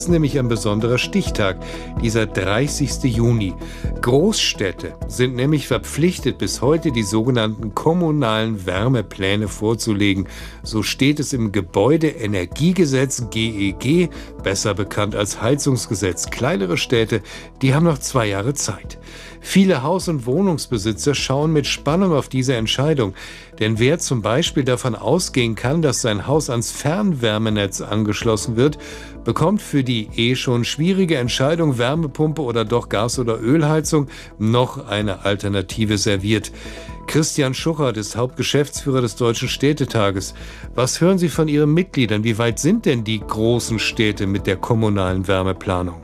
Das ist nämlich ein besonderer Stichtag, dieser 30. Juni. Großstädte sind nämlich verpflichtet, bis heute die sogenannten kommunalen Wärmepläne vorzulegen. So steht es im Gebäudeenergiegesetz GEG, besser bekannt als Heizungsgesetz. Kleinere Städte, die haben noch 2 Jahre Zeit. Viele Haus- und Wohnungsbesitzer schauen mit Spannung auf diese Entscheidung. Denn wer zum Beispiel davon ausgehen kann, dass sein Haus ans Fernwärmenetz angeschlossen wird, bekommt für die schon schwierige Entscheidung Wärmepumpe oder doch Gas- oder Ölheizung noch eine Alternative serviert. Christian Schuchert ist Hauptgeschäftsführer des Deutschen Städtetages. Was hören Sie von Ihren Mitgliedern? Wie weit sind denn die großen Städte mit der kommunalen Wärmeplanung?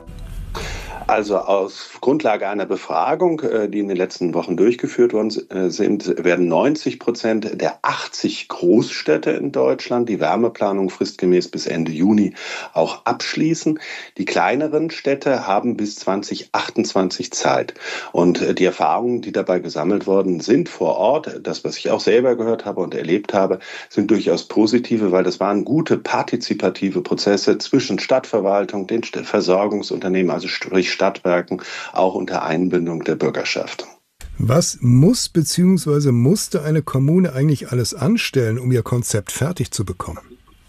Also aus Grundlage einer Befragung, die in den letzten Wochen durchgeführt worden sind, werden 90% der 80 Großstädte in Deutschland die Wärmeplanung fristgemäß bis Ende Juni auch abschließen. Die kleineren Städte haben bis 2028 Zeit. Und die Erfahrungen, die dabei gesammelt worden sind vor Ort, das, was ich auch selber gehört habe und erlebt habe, sind durchaus positive, weil das waren gute partizipative Prozesse zwischen Stadtverwaltung, den Versorgungsunternehmen, also sprich Stadtwerken, auch unter Einbindung der Bürgerschaft. Was muss bzw. musste eine Kommune eigentlich alles anstellen, um ihr Konzept fertig zu bekommen?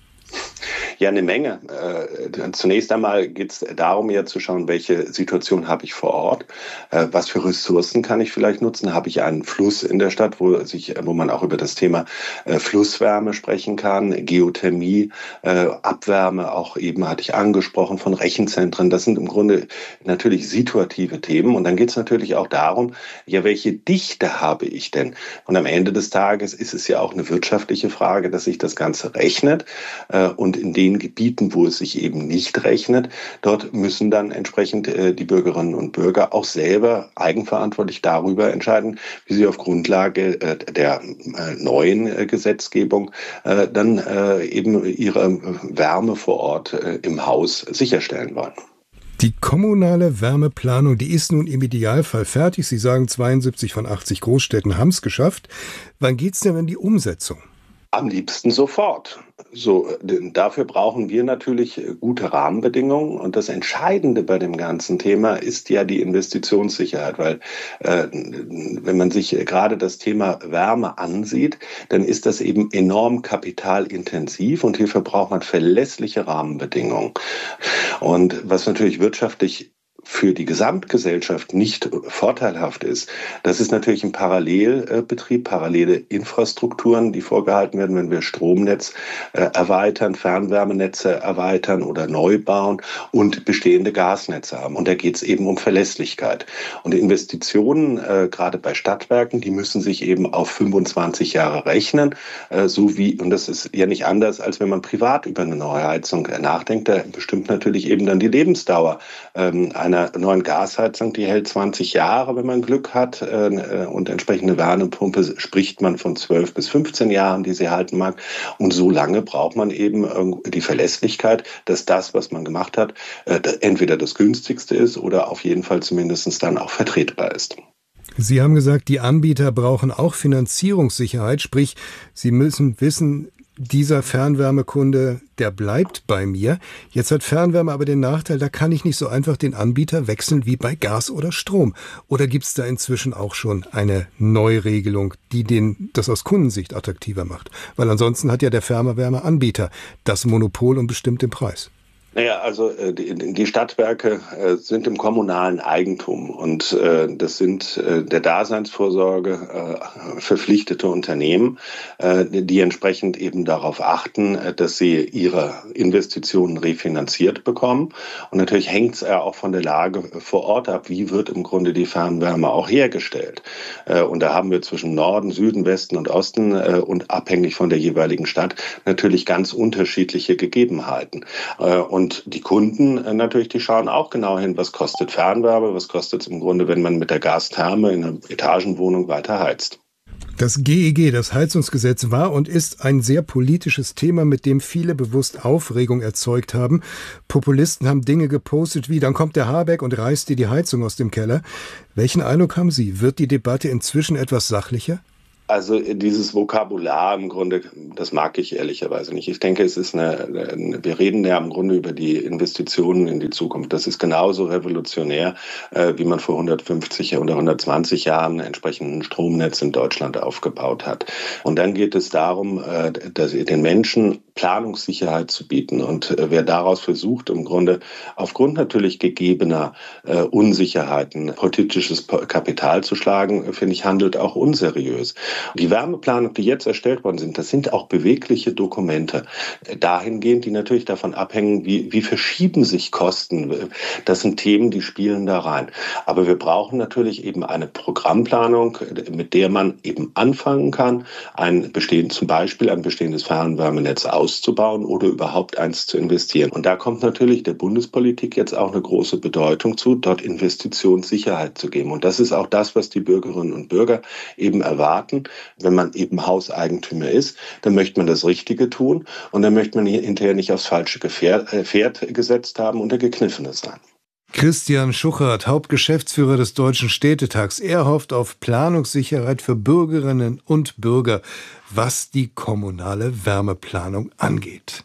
Ja, eine Menge. Zunächst einmal geht es darum, ja zu schauen, welche Situation habe ich vor Ort, was für Ressourcen kann ich vielleicht nutzen, habe ich einen Fluss in der Stadt, wo man auch über das Thema Flusswärme sprechen kann, Geothermie, Abwärme, auch eben hatte ich angesprochen von Rechenzentren. Das sind im Grunde natürlich situative Themen. Und dann geht es natürlich auch darum, ja, welche Dichte habe ich denn? Und am Ende des Tages ist es ja auch eine wirtschaftliche Frage, dass sich das Ganze rechnet. Und in den Gebieten, wo es sich eben nicht rechnet, dort müssen dann entsprechend die Bürgerinnen und Bürger auch selber eigenverantwortlich darüber entscheiden, wie sie auf Grundlage der neuen Gesetzgebung dann eben ihre Wärme vor Ort im Haus sicherstellen wollen. Die kommunale Wärmeplanung, die ist nun im Idealfall fertig. Sie sagen, 72 von 80 Großstädten haben es geschafft. Wann geht's denn in die Umsetzung? Am liebsten sofort. Dafür brauchen wir natürlich gute Rahmenbedingungen. Und das Entscheidende bei dem ganzen Thema ist ja die Investitionssicherheit, weil wenn man sich gerade das Thema Wärme ansieht, dann ist das eben enorm kapitalintensiv und hierfür braucht man verlässliche Rahmenbedingungen. Und was natürlich wirtschaftlich für die Gesamtgesellschaft nicht vorteilhaft ist, das ist natürlich ein Parallelbetrieb, parallele Infrastrukturen, die vorgehalten werden, wenn wir Stromnetz erweitern, Fernwärmenetze erweitern oder neu bauen und bestehende Gasnetze haben. Und da geht es eben um Verlässlichkeit. Und Investitionen, gerade bei Stadtwerken, die müssen sich eben auf 25 Jahre rechnen, und das ist ja nicht anders, als wenn man privat über eine neue Heizung nachdenkt. Da bestimmt natürlich eben dann die Lebensdauer einer neuen Gasheizung, die hält 20 Jahre, wenn man Glück hat, und entsprechende Wärmepumpe spricht man von 12 bis 15 Jahren, die sie halten mag. Und so lange braucht man eben die Verlässlichkeit, dass das, was man gemacht hat, entweder das günstigste ist oder auf jeden Fall zumindest dann auch vertretbar ist. Sie haben gesagt, die Anbieter brauchen auch Finanzierungssicherheit, sprich, sie müssen wissen, dieser Fernwärmekunde, der bleibt bei mir. Jetzt hat Fernwärme aber den Nachteil, da kann ich nicht so einfach den Anbieter wechseln wie bei Gas oder Strom. Oder gibt es da inzwischen auch schon eine Neuregelung, die das aus Kundensicht attraktiver macht? Weil ansonsten hat ja der Fernwärmeanbieter das Monopol und bestimmt den Preis. Naja, also die Stadtwerke sind im kommunalen Eigentum und das sind der Daseinsvorsorge verpflichtete Unternehmen, die entsprechend eben darauf achten, dass sie ihre Investitionen refinanziert bekommen. Und natürlich hängt es auch von der Lage vor Ort ab, wie wird im Grunde die Fernwärme auch hergestellt. Und da haben wir zwischen Norden, Süden, Westen und Osten und abhängig von der jeweiligen Stadt natürlich ganz unterschiedliche Gegebenheiten. Und die Kunden natürlich, die schauen auch genau hin, was kostet Fernwärme, was kostet es im Grunde, wenn man mit der Gastherme in einer Etagenwohnung weiter heizt. Das GEG, das Heizungsgesetz, war und ist ein sehr politisches Thema, mit dem viele bewusst Aufregung erzeugt haben. Populisten haben Dinge gepostet wie, dann kommt der Habeck und reißt dir die Heizung aus dem Keller. Welchen Eindruck haben Sie? Wird die Debatte inzwischen etwas sachlicher? Also dieses Vokabular im Grunde, das mag ich ehrlicherweise nicht. Ich denke, es ist wir reden ja im Grunde über die Investitionen in die Zukunft. Das ist genauso revolutionär, wie man vor 150 oder 120 Jahren entsprechend ein Stromnetz in Deutschland aufgebaut hat. Und dann geht es darum, den Menschen Planungssicherheit zu bieten. Und wer daraus versucht, im Grunde aufgrund natürlich gegebener Unsicherheiten politisches Kapital zu schlagen, finde ich, handelt auch unseriös. Die Wärmeplanungen, die jetzt erstellt worden sind, das sind auch bewegliche Dokumente. Dahingehend, die natürlich davon abhängen, wie verschieben sich Kosten. Das sind Themen, die spielen da rein. Aber wir brauchen natürlich eben eine Programmplanung, mit der man eben anfangen kann, zum Beispiel ein bestehendes Fernwärmenetz auszubauen oder überhaupt eins zu investieren. Und da kommt natürlich der Bundespolitik jetzt auch eine große Bedeutung zu, dort Investitionssicherheit zu geben. Und das ist auch das, was die Bürgerinnen und Bürger eben erwarten. Wenn man eben Hauseigentümer ist, dann möchte man das Richtige tun und dann möchte man hinterher nicht aufs falsche Pferd gesetzt haben und der Gekniffene sein. Christian Schuchert, Hauptgeschäftsführer des Deutschen Städtetags. Er hofft auf Planungssicherheit für Bürgerinnen und Bürger, was die kommunale Wärmeplanung angeht.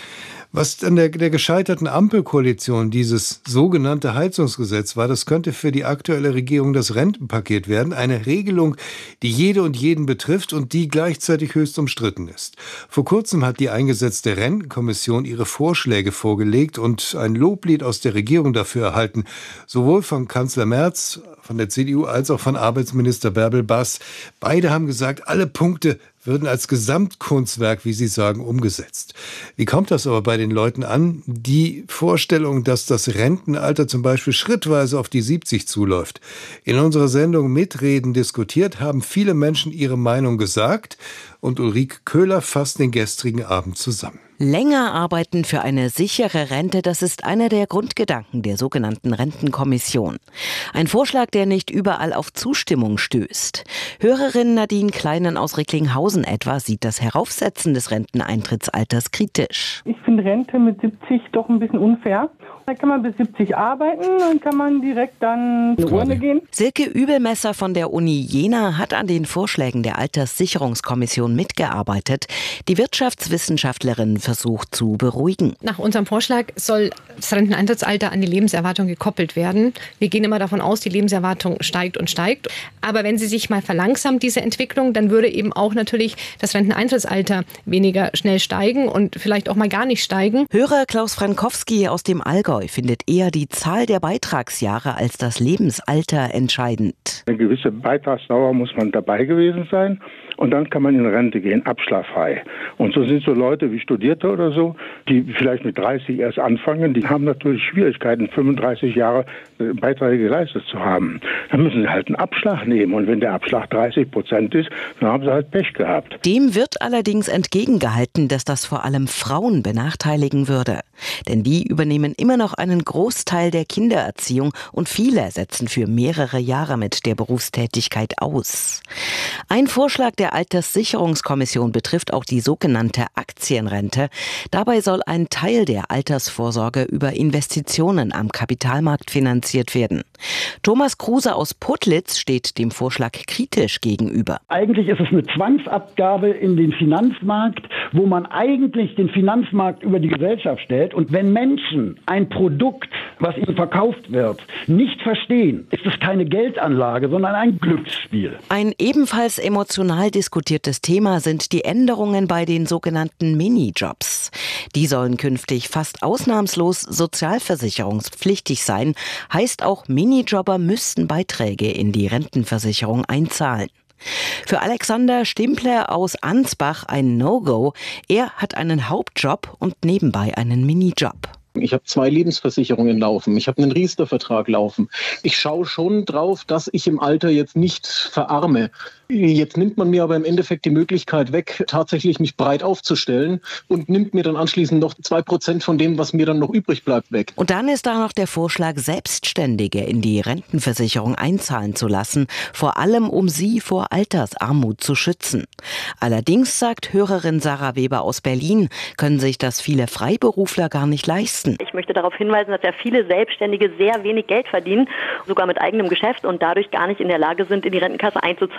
Was an der gescheiterten Ampelkoalition dieses sogenannte Heizungsgesetz war, das könnte für die aktuelle Regierung das Rentenpaket werden. Eine Regelung, die jede und jeden betrifft und die gleichzeitig höchst umstritten ist. Vor kurzem hat die eingesetzte Rentenkommission ihre Vorschläge vorgelegt und ein Loblied aus der Regierung dafür erhalten. Sowohl von Kanzler Merz, von der CDU, als auch von Arbeitsminister Bärbel Bass. Beide haben gesagt, alle Punkte würden als Gesamtkunstwerk, wie sie sagen, umgesetzt. Wie kommt das aber bei den Leuten an? Die Vorstellung, dass das Rentenalter zum Beispiel schrittweise auf die 70 zuläuft. In unserer Sendung Mitreden diskutiert haben viele Menschen ihre Meinung gesagt und Ulrike Köhler fasst den gestrigen Abend zusammen. Länger arbeiten für eine sichere Rente, das ist einer der Grundgedanken der sogenannten Rentenkommission. Ein Vorschlag, der nicht überall auf Zustimmung stößt. Hörerin Nadine Kleinen aus Recklinghausen etwa sieht das Heraufsetzen des Renteneintrittsalters kritisch. Ich finde Rente mit 70 doch ein bisschen unfair. Da kann man bis 70 arbeiten, dann kann man direkt dann in die Urne gehen. Silke Übelmesser von der Uni Jena hat an den Vorschlägen der Alterssicherungskommission mitgearbeitet. Die Wirtschaftswissenschaftlerin versucht zu beruhigen. Nach unserem Vorschlag soll das Renteneintrittsalter an die Lebenserwartung gekoppelt werden. Wir gehen immer davon aus, die Lebenserwartung steigt und steigt. Aber wenn sie sich mal verlangsamt, diese Entwicklung, dann würde eben auch natürlich das Renteneintrittsalter weniger schnell steigen und vielleicht auch mal gar nicht steigen. Hörer Klaus Frankowski aus dem Allgäu findet eher die Zahl der Beitragsjahre als das Lebensalter entscheidend. Eine gewisse Beitragsdauer muss man dabei gewesen sein und dann kann man in Rente gehen, abschlagsfrei. Und so sind so Leute wie Studierte oder so, die vielleicht mit 30 erst anfangen, die haben natürlich Schwierigkeiten, 35 Jahre Beiträge geleistet zu haben. Dann müssen sie halt einen Abschlag nehmen und wenn der Abschlag 30% ist, dann haben sie halt Pech gehabt. Dem wird allerdings entgegengehalten, dass das vor allem Frauen benachteiligen würde. Denn die übernehmen immer noch einen Großteil der Kindererziehung und viele setzen für mehrere Jahre mit der Berufstätigkeit aus. Ein Vorschlag der Alterssicherungskommission betrifft auch die sogenannte Aktienrente. Dabei soll ein Teil der Altersvorsorge über Investitionen am Kapitalmarkt finanziert werden. Thomas Kruse aus Putlitz steht dem Vorschlag kritisch gegenüber. Eigentlich ist es eine Zwangsabgabe in den Finanzmarkt, wo man eigentlich den Finanzmarkt über die Gesellschaft stellt. Und wenn Menschen ein Produkt, was ihnen verkauft wird, nicht verstehen, ist es keine Geldanlage, sondern ein Glücksspiel. Ein ebenfalls emotional diskutiertes Thema sind die Änderungen bei den sogenannten Minijobs. Die sollen künftig fast ausnahmslos sozialversicherungspflichtig sein, heißt auch Minijobber müssten Beiträge in die Rentenversicherung einzahlen. Für Alexander Stimpler aus Ansbach ein No-Go. Er hat einen Hauptjob und nebenbei einen Minijob. Ich habe 2 Lebensversicherungen laufen, ich habe einen Riester-Vertrag laufen. Ich schaue schon drauf, dass ich im Alter jetzt nicht verarme. Jetzt nimmt man mir aber im Endeffekt die Möglichkeit weg, tatsächlich mich breit aufzustellen und nimmt mir dann anschließend noch 2% von dem, was mir dann noch übrig bleibt, weg. Und dann ist da noch der Vorschlag, Selbstständige in die Rentenversicherung einzahlen zu lassen, vor allem um sie vor Altersarmut zu schützen. Allerdings, sagt Hörerin Sarah Weber aus Berlin, können sich das viele Freiberufler gar nicht leisten. Ich möchte darauf hinweisen, dass ja viele Selbstständige sehr wenig Geld verdienen, sogar mit eigenem Geschäft und dadurch gar nicht in der Lage sind, in die Rentenkasse einzuzahlen. Die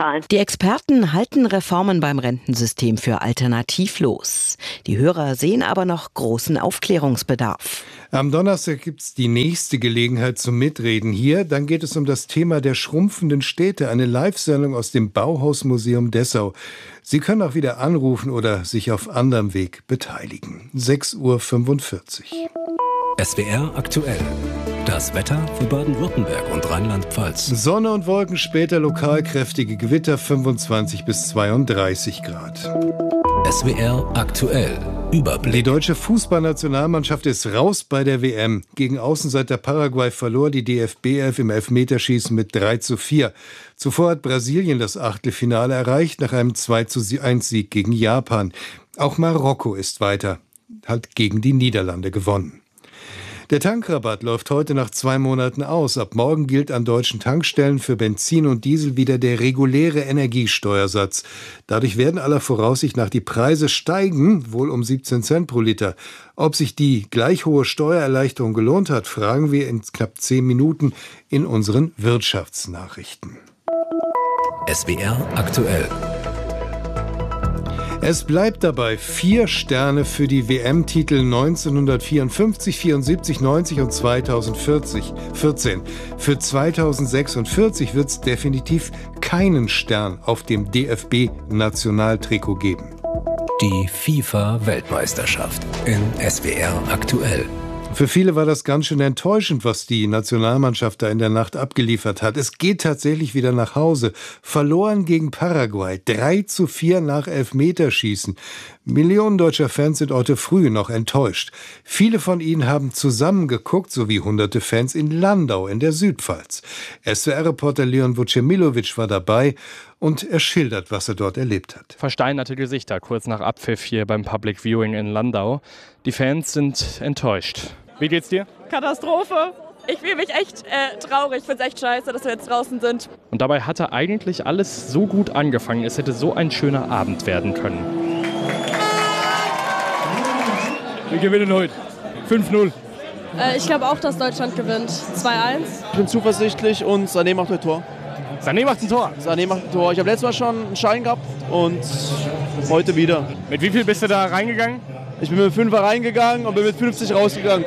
Experten halten Reformen beim Rentensystem für alternativlos. Die Hörer sehen aber noch großen Aufklärungsbedarf. Am Donnerstag gibt es die nächste Gelegenheit zum Mitreden hier. Dann geht es um das Thema der schrumpfenden Städte, eine Live-Sendung aus dem Bauhausmuseum Dessau. Sie können auch wieder anrufen oder sich auf anderem Weg beteiligen. 6:45 Uhr. SWR aktuell. Das Wetter für Baden-Württemberg und Rheinland-Pfalz. Sonne und Wolken, später lokal kräftige Gewitter, 25 bis 32 Grad. SWR aktuell. Überblick. Die deutsche Fußballnationalmannschaft ist raus bei der WM. Gegen Außenseiter Paraguay verlor die DFB-11 im Elfmeterschießen mit 3:4. Zuvor hat Brasilien das Achtelfinale erreicht nach einem 2:1-Sieg gegen Japan. Auch Marokko ist weiter, hat gegen die Niederlande gewonnen. Der Tankrabatt läuft heute nach 2 Monaten aus. Ab morgen gilt an deutschen Tankstellen für Benzin und Diesel wieder der reguläre Energiesteuersatz. Dadurch werden aller Voraussicht nach die Preise steigen, wohl um 17 Cent pro Liter. Ob sich die gleich hohe Steuererleichterung gelohnt hat, fragen wir in knapp 10 Minuten in unseren Wirtschaftsnachrichten. SWR aktuell. Es bleibt dabei 4 Sterne für die WM-Titel 1954, 74, 90 und 2014. Für 2046 wird es definitiv keinen Stern auf dem DFB-Nationaltrikot geben. Die FIFA-Weltmeisterschaft in SWR aktuell. Für viele war das ganz schön enttäuschend, was die Nationalmannschaft da in der Nacht abgeliefert hat. Es geht tatsächlich wieder nach Hause. Verloren gegen Paraguay. 3:4 nach Elfmeterschießen. Millionen deutscher Fans sind heute früh noch enttäuscht. Viele von ihnen haben zusammen geguckt, sowie hunderte Fans in Landau in der Südpfalz. SWR-Reporter Leon Vucemilovic war dabei und er schildert, was er dort erlebt hat. Versteinerte Gesichter kurz nach Abpfiff hier beim Public Viewing in Landau. Die Fans sind enttäuscht. Wie geht's dir? Katastrophe. Ich fühle mich echt traurig. Ich finde es echt scheiße, dass wir jetzt draußen sind. Und dabei hatte eigentlich alles so gut angefangen. Es hätte so ein schöner Abend werden können. Wir gewinnen heute. 5:0. Ich glaube auch, dass Deutschland gewinnt. 2:1. Ich bin zuversichtlich und Sané macht ein Tor. Sané macht ein Tor? Sané macht ein Tor. Ich habe letztes Mal schon einen Schein gehabt und heute wieder. Mit wie viel bist du da reingegangen? Ich bin mit 5er reingegangen und bin mit 50 rausgegangen.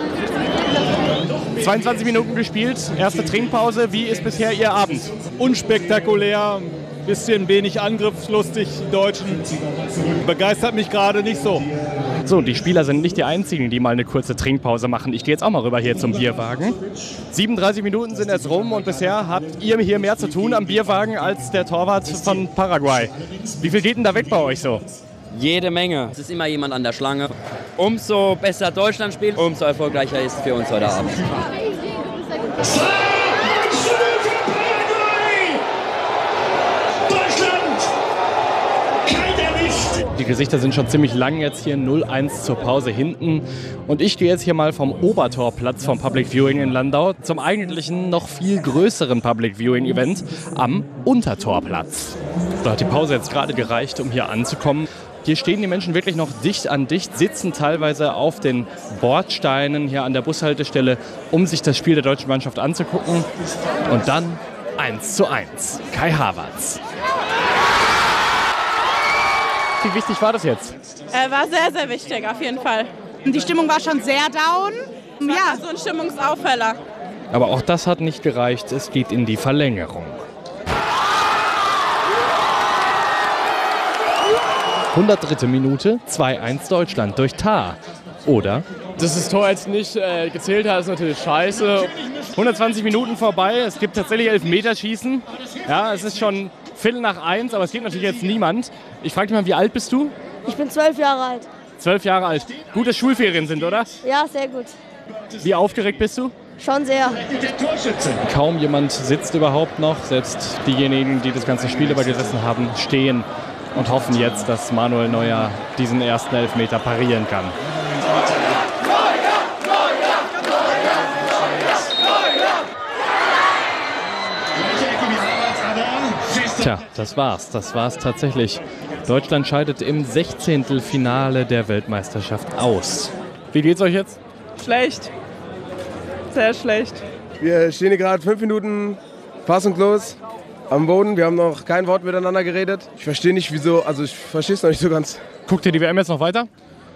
22 Minuten gespielt, erste Trinkpause. Wie ist bisher Ihr Abend? Unspektakulär, bisschen wenig angriffslustig, die Deutschen. Begeistert mich gerade nicht so. So, die Spieler sind nicht die einzigen, die mal eine kurze Trinkpause machen. Ich gehe jetzt auch mal rüber hier zum Bierwagen. 37 Minuten sind jetzt rum und bisher habt ihr hier mehr zu tun am Bierwagen als der Torwart von Paraguay. Wie viel geht denn da weg bei euch so? Jede Menge. Es ist immer jemand an der Schlange. Umso besser Deutschland spielt, umso erfolgreicher ist es für uns heute Abend. Die Gesichter sind schon ziemlich lang jetzt hier, 0:1 zur Pause hinten. Und ich gehe jetzt hier mal vom Obertorplatz vom Public Viewing in Landau zum eigentlichen, noch viel größeren Public Viewing Event am Untertorplatz. Da hat die Pause jetzt gerade gereicht, um hier anzukommen. Hier stehen die Menschen wirklich noch dicht an dicht, sitzen teilweise auf den Bordsteinen hier an der Bushaltestelle, um sich das Spiel der deutschen Mannschaft anzugucken. Und dann 1:1. Kai Havertz. Wie wichtig war das jetzt? War sehr, sehr wichtig, auf jeden Fall. Die Stimmung war schon sehr down. Ja, so ein Stimmungsaufheller. Aber auch das hat nicht gereicht. Es geht in die Verlängerung. 103. Minute, 2:1 Deutschland durch Tah. Oder? Dass das Tor jetzt nicht gezählt hat, ist natürlich scheiße. 120 Minuten vorbei, es gibt tatsächlich Elfmeterschießen. Ja, es ist schon 1:45, aber es geht natürlich jetzt niemand. Ich frage dich mal, wie alt bist du? Ich bin 12 Jahre alt. 12 Jahre alt. Gut, dass Schulferien sind, oder? Ja, sehr gut. Wie aufgeregt bist du? Schon sehr. Kaum jemand sitzt überhaupt noch. Selbst diejenigen, die das ganze Spiel über gesessen haben, stehen und hoffen jetzt, dass Manuel Neuer diesen ersten Elfmeter parieren kann. Tja, das war's tatsächlich. Deutschland scheidet im 16. Finale der Weltmeisterschaft aus. Wie geht's euch jetzt? Schlecht. Sehr schlecht. Wir stehen hier gerade 5 Minuten fassungslos. am Boden. Wir haben noch kein Wort miteinander geredet. Ich verstehe nicht, wieso, also ich verstehe es noch nicht so ganz. Guckt ihr die WM jetzt noch weiter?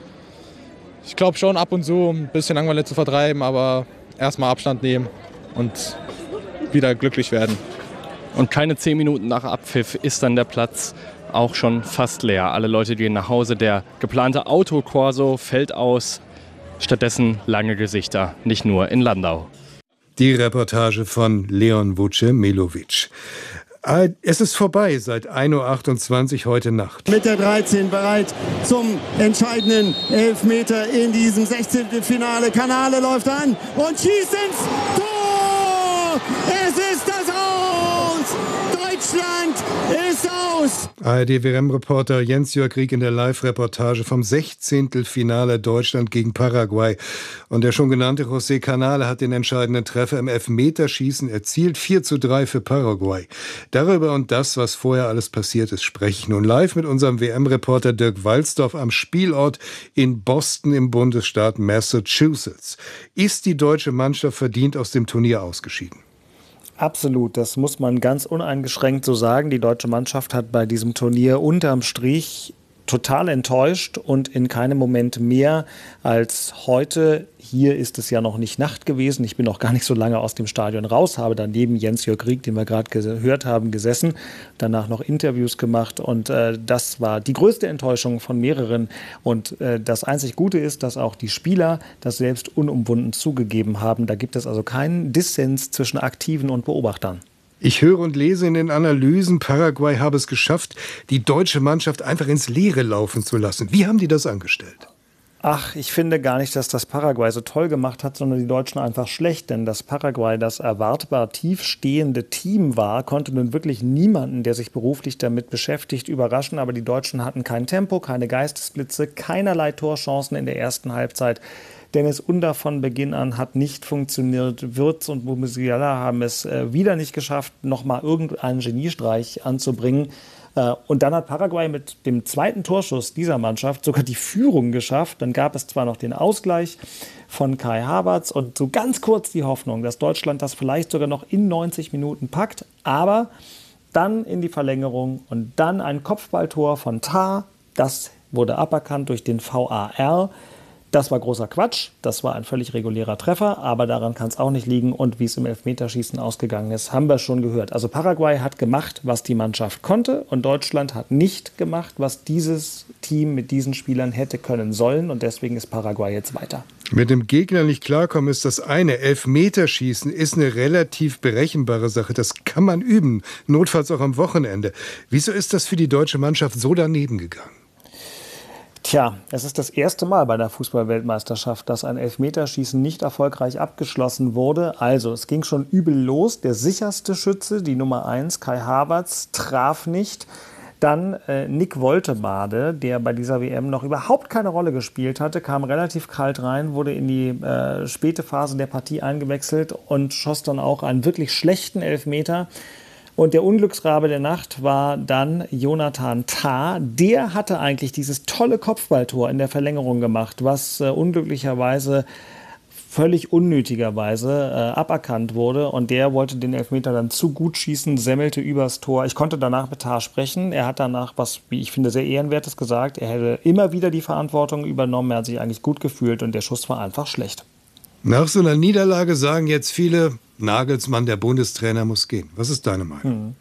Ich glaube schon ab und zu ein bisschen Langeweile zu vertreiben, aber erstmal Abstand nehmen und wieder glücklich werden. Und keine 10 Minuten nach Abpfiff ist dann der Platz auch schon fast leer. Alle Leute gehen nach Hause. Der geplante Autokorso fällt aus. Stattdessen lange Gesichter, nicht nur in Landau. Die Reportage von Leon Vucemilovic. Es ist vorbei seit 1.28 Uhr heute Nacht. Mit der 13 bereit zum entscheidenden Elfmeter in diesem 16. Finale. Kanale läuft an und schießt ins Tor! Es ist das Aus! Deutschland ist aus! ARD-WM-Reporter Jens-Jörg Rieck in der Live-Reportage vom 16. Finale Deutschland gegen Paraguay. Und der schon genannte José Canale hat den entscheidenden Treffer im Elfmeterschießen erzielt. 4:3 für Paraguay. Darüber und das, was vorher alles passiert ist, spreche ich nun live mit unserem WM-Reporter Dirk Walzdorf am Spielort in Boston im Bundesstaat Massachusetts. Ist die deutsche Mannschaft verdient aus dem Turnier ausgeschieden? Absolut, das muss man ganz uneingeschränkt so sagen. Die deutsche Mannschaft hat bei diesem Turnier unterm Strich total enttäuscht und in keinem Moment mehr als heute. Hier ist es ja noch nicht Nacht gewesen. Ich bin noch gar nicht so lange aus dem Stadion raus, habe dann neben Jens-Jörg Rieck, den wir gerade gehört haben, gesessen, danach noch Interviews gemacht und das war die größte Enttäuschung von mehreren. Und das einzig Gute ist, dass auch die Spieler das selbst unumwunden zugegeben haben. Da gibt es also keinen Dissens zwischen Aktiven und Beobachtern. Ich höre und lese in den Analysen, Paraguay habe es geschafft, die deutsche Mannschaft einfach ins Leere laufen zu lassen. Wie haben die das angestellt? Ach, ich finde gar nicht, dass das Paraguay so toll gemacht hat, sondern die Deutschen einfach schlecht. Denn dass Paraguay das erwartbar tiefstehende Team war, konnte nun wirklich niemanden, der sich beruflich damit beschäftigt, überraschen. Aber die Deutschen hatten kein Tempo, keine Geistesblitze, keinerlei Torchancen in der ersten Halbzeit. Dennis Under von Beginn an hat nicht funktioniert. Wirtz und Musiala haben es wieder nicht geschafft, nochmal irgendeinen Geniestreich anzubringen. Und dann hat Paraguay mit dem zweiten Torschuss dieser Mannschaft sogar die Führung geschafft. Dann gab es zwar noch den Ausgleich von Kai Havertz und so ganz kurz die Hoffnung, dass Deutschland das vielleicht sogar noch in 90 Minuten packt. Aber dann in die Verlängerung und dann ein Kopfballtor von Tah. Das wurde aberkannt durch den VAR. Das war großer Quatsch, das war ein völlig regulärer Treffer, aber daran kann es auch nicht liegen. Und wie es im Elfmeterschießen ausgegangen ist, haben wir schon gehört. Also Paraguay hat gemacht, was die Mannschaft konnte und Deutschland hat nicht gemacht, was dieses Team mit diesen Spielern hätte können sollen. Und deswegen ist Paraguay jetzt weiter. Mit dem Gegner nicht klarkommen ist das eine. Elfmeterschießen ist eine relativ berechenbare Sache. Das kann man üben, notfalls auch am Wochenende. Wieso ist das für die deutsche Mannschaft so daneben gegangen? Tja, es ist das erste Mal bei der Fußball-Weltmeisterschaft, dass ein Elfmeterschießen nicht erfolgreich abgeschlossen wurde. Also, es ging schon übel los. Der sicherste Schütze, die Nummer 1, Kai Havertz, traf nicht. Dann Nick Woltemade, der bei dieser WM noch überhaupt keine Rolle gespielt hatte, kam relativ kalt rein, wurde in die späte Phase der Partie eingewechselt und schoss dann auch einen wirklich schlechten Elfmeter. Und der Unglücksrabe der Nacht war dann Jonathan Tah. Der hatte eigentlich dieses tolle Kopfballtor in der Verlängerung gemacht, was unglücklicherweise, völlig unnötigerweise aberkannt wurde. Und der wollte den Elfmeter dann zu gut schießen, semmelte übers Tor. Ich konnte danach mit Tah sprechen. Er hat danach was, wie ich finde, sehr Ehrenwertes gesagt. Er hätte immer wieder die Verantwortung übernommen. Er hat sich eigentlich gut gefühlt und der Schuss war einfach schlecht. Nach so einer Niederlage sagen jetzt viele, Nagelsmann, der Bundestrainer, muss gehen. Was ist deine Meinung?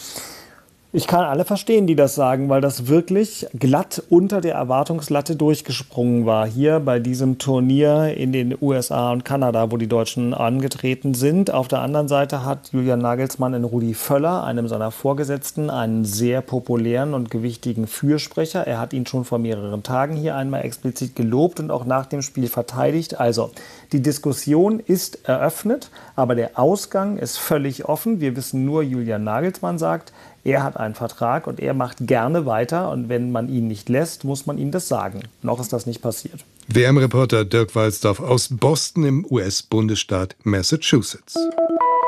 Ich kann alle verstehen, die das sagen, weil das wirklich glatt unter der Erwartungslatte durchgesprungen war. Hier bei diesem Turnier in den USA und Kanada, wo die Deutschen angetreten sind. Auf der anderen Seite hat Julian Nagelsmann in Rudi Völler, einem seiner Vorgesetzten, einen sehr populären und gewichtigen Fürsprecher. Er hat ihn schon vor mehreren Tagen hier einmal explizit gelobt und auch nach dem Spiel verteidigt. Also, die Diskussion ist eröffnet, aber der Ausgang ist völlig offen. Wir wissen nur, Julian Nagelsmann sagt, er hat einen Vertrag und er macht gerne weiter. Und wenn man ihn nicht lässt, muss man ihm das sagen. Noch ist das nicht passiert. WM-Reporter Dirk Walzdorf aus Boston im US-Bundesstaat Massachusetts.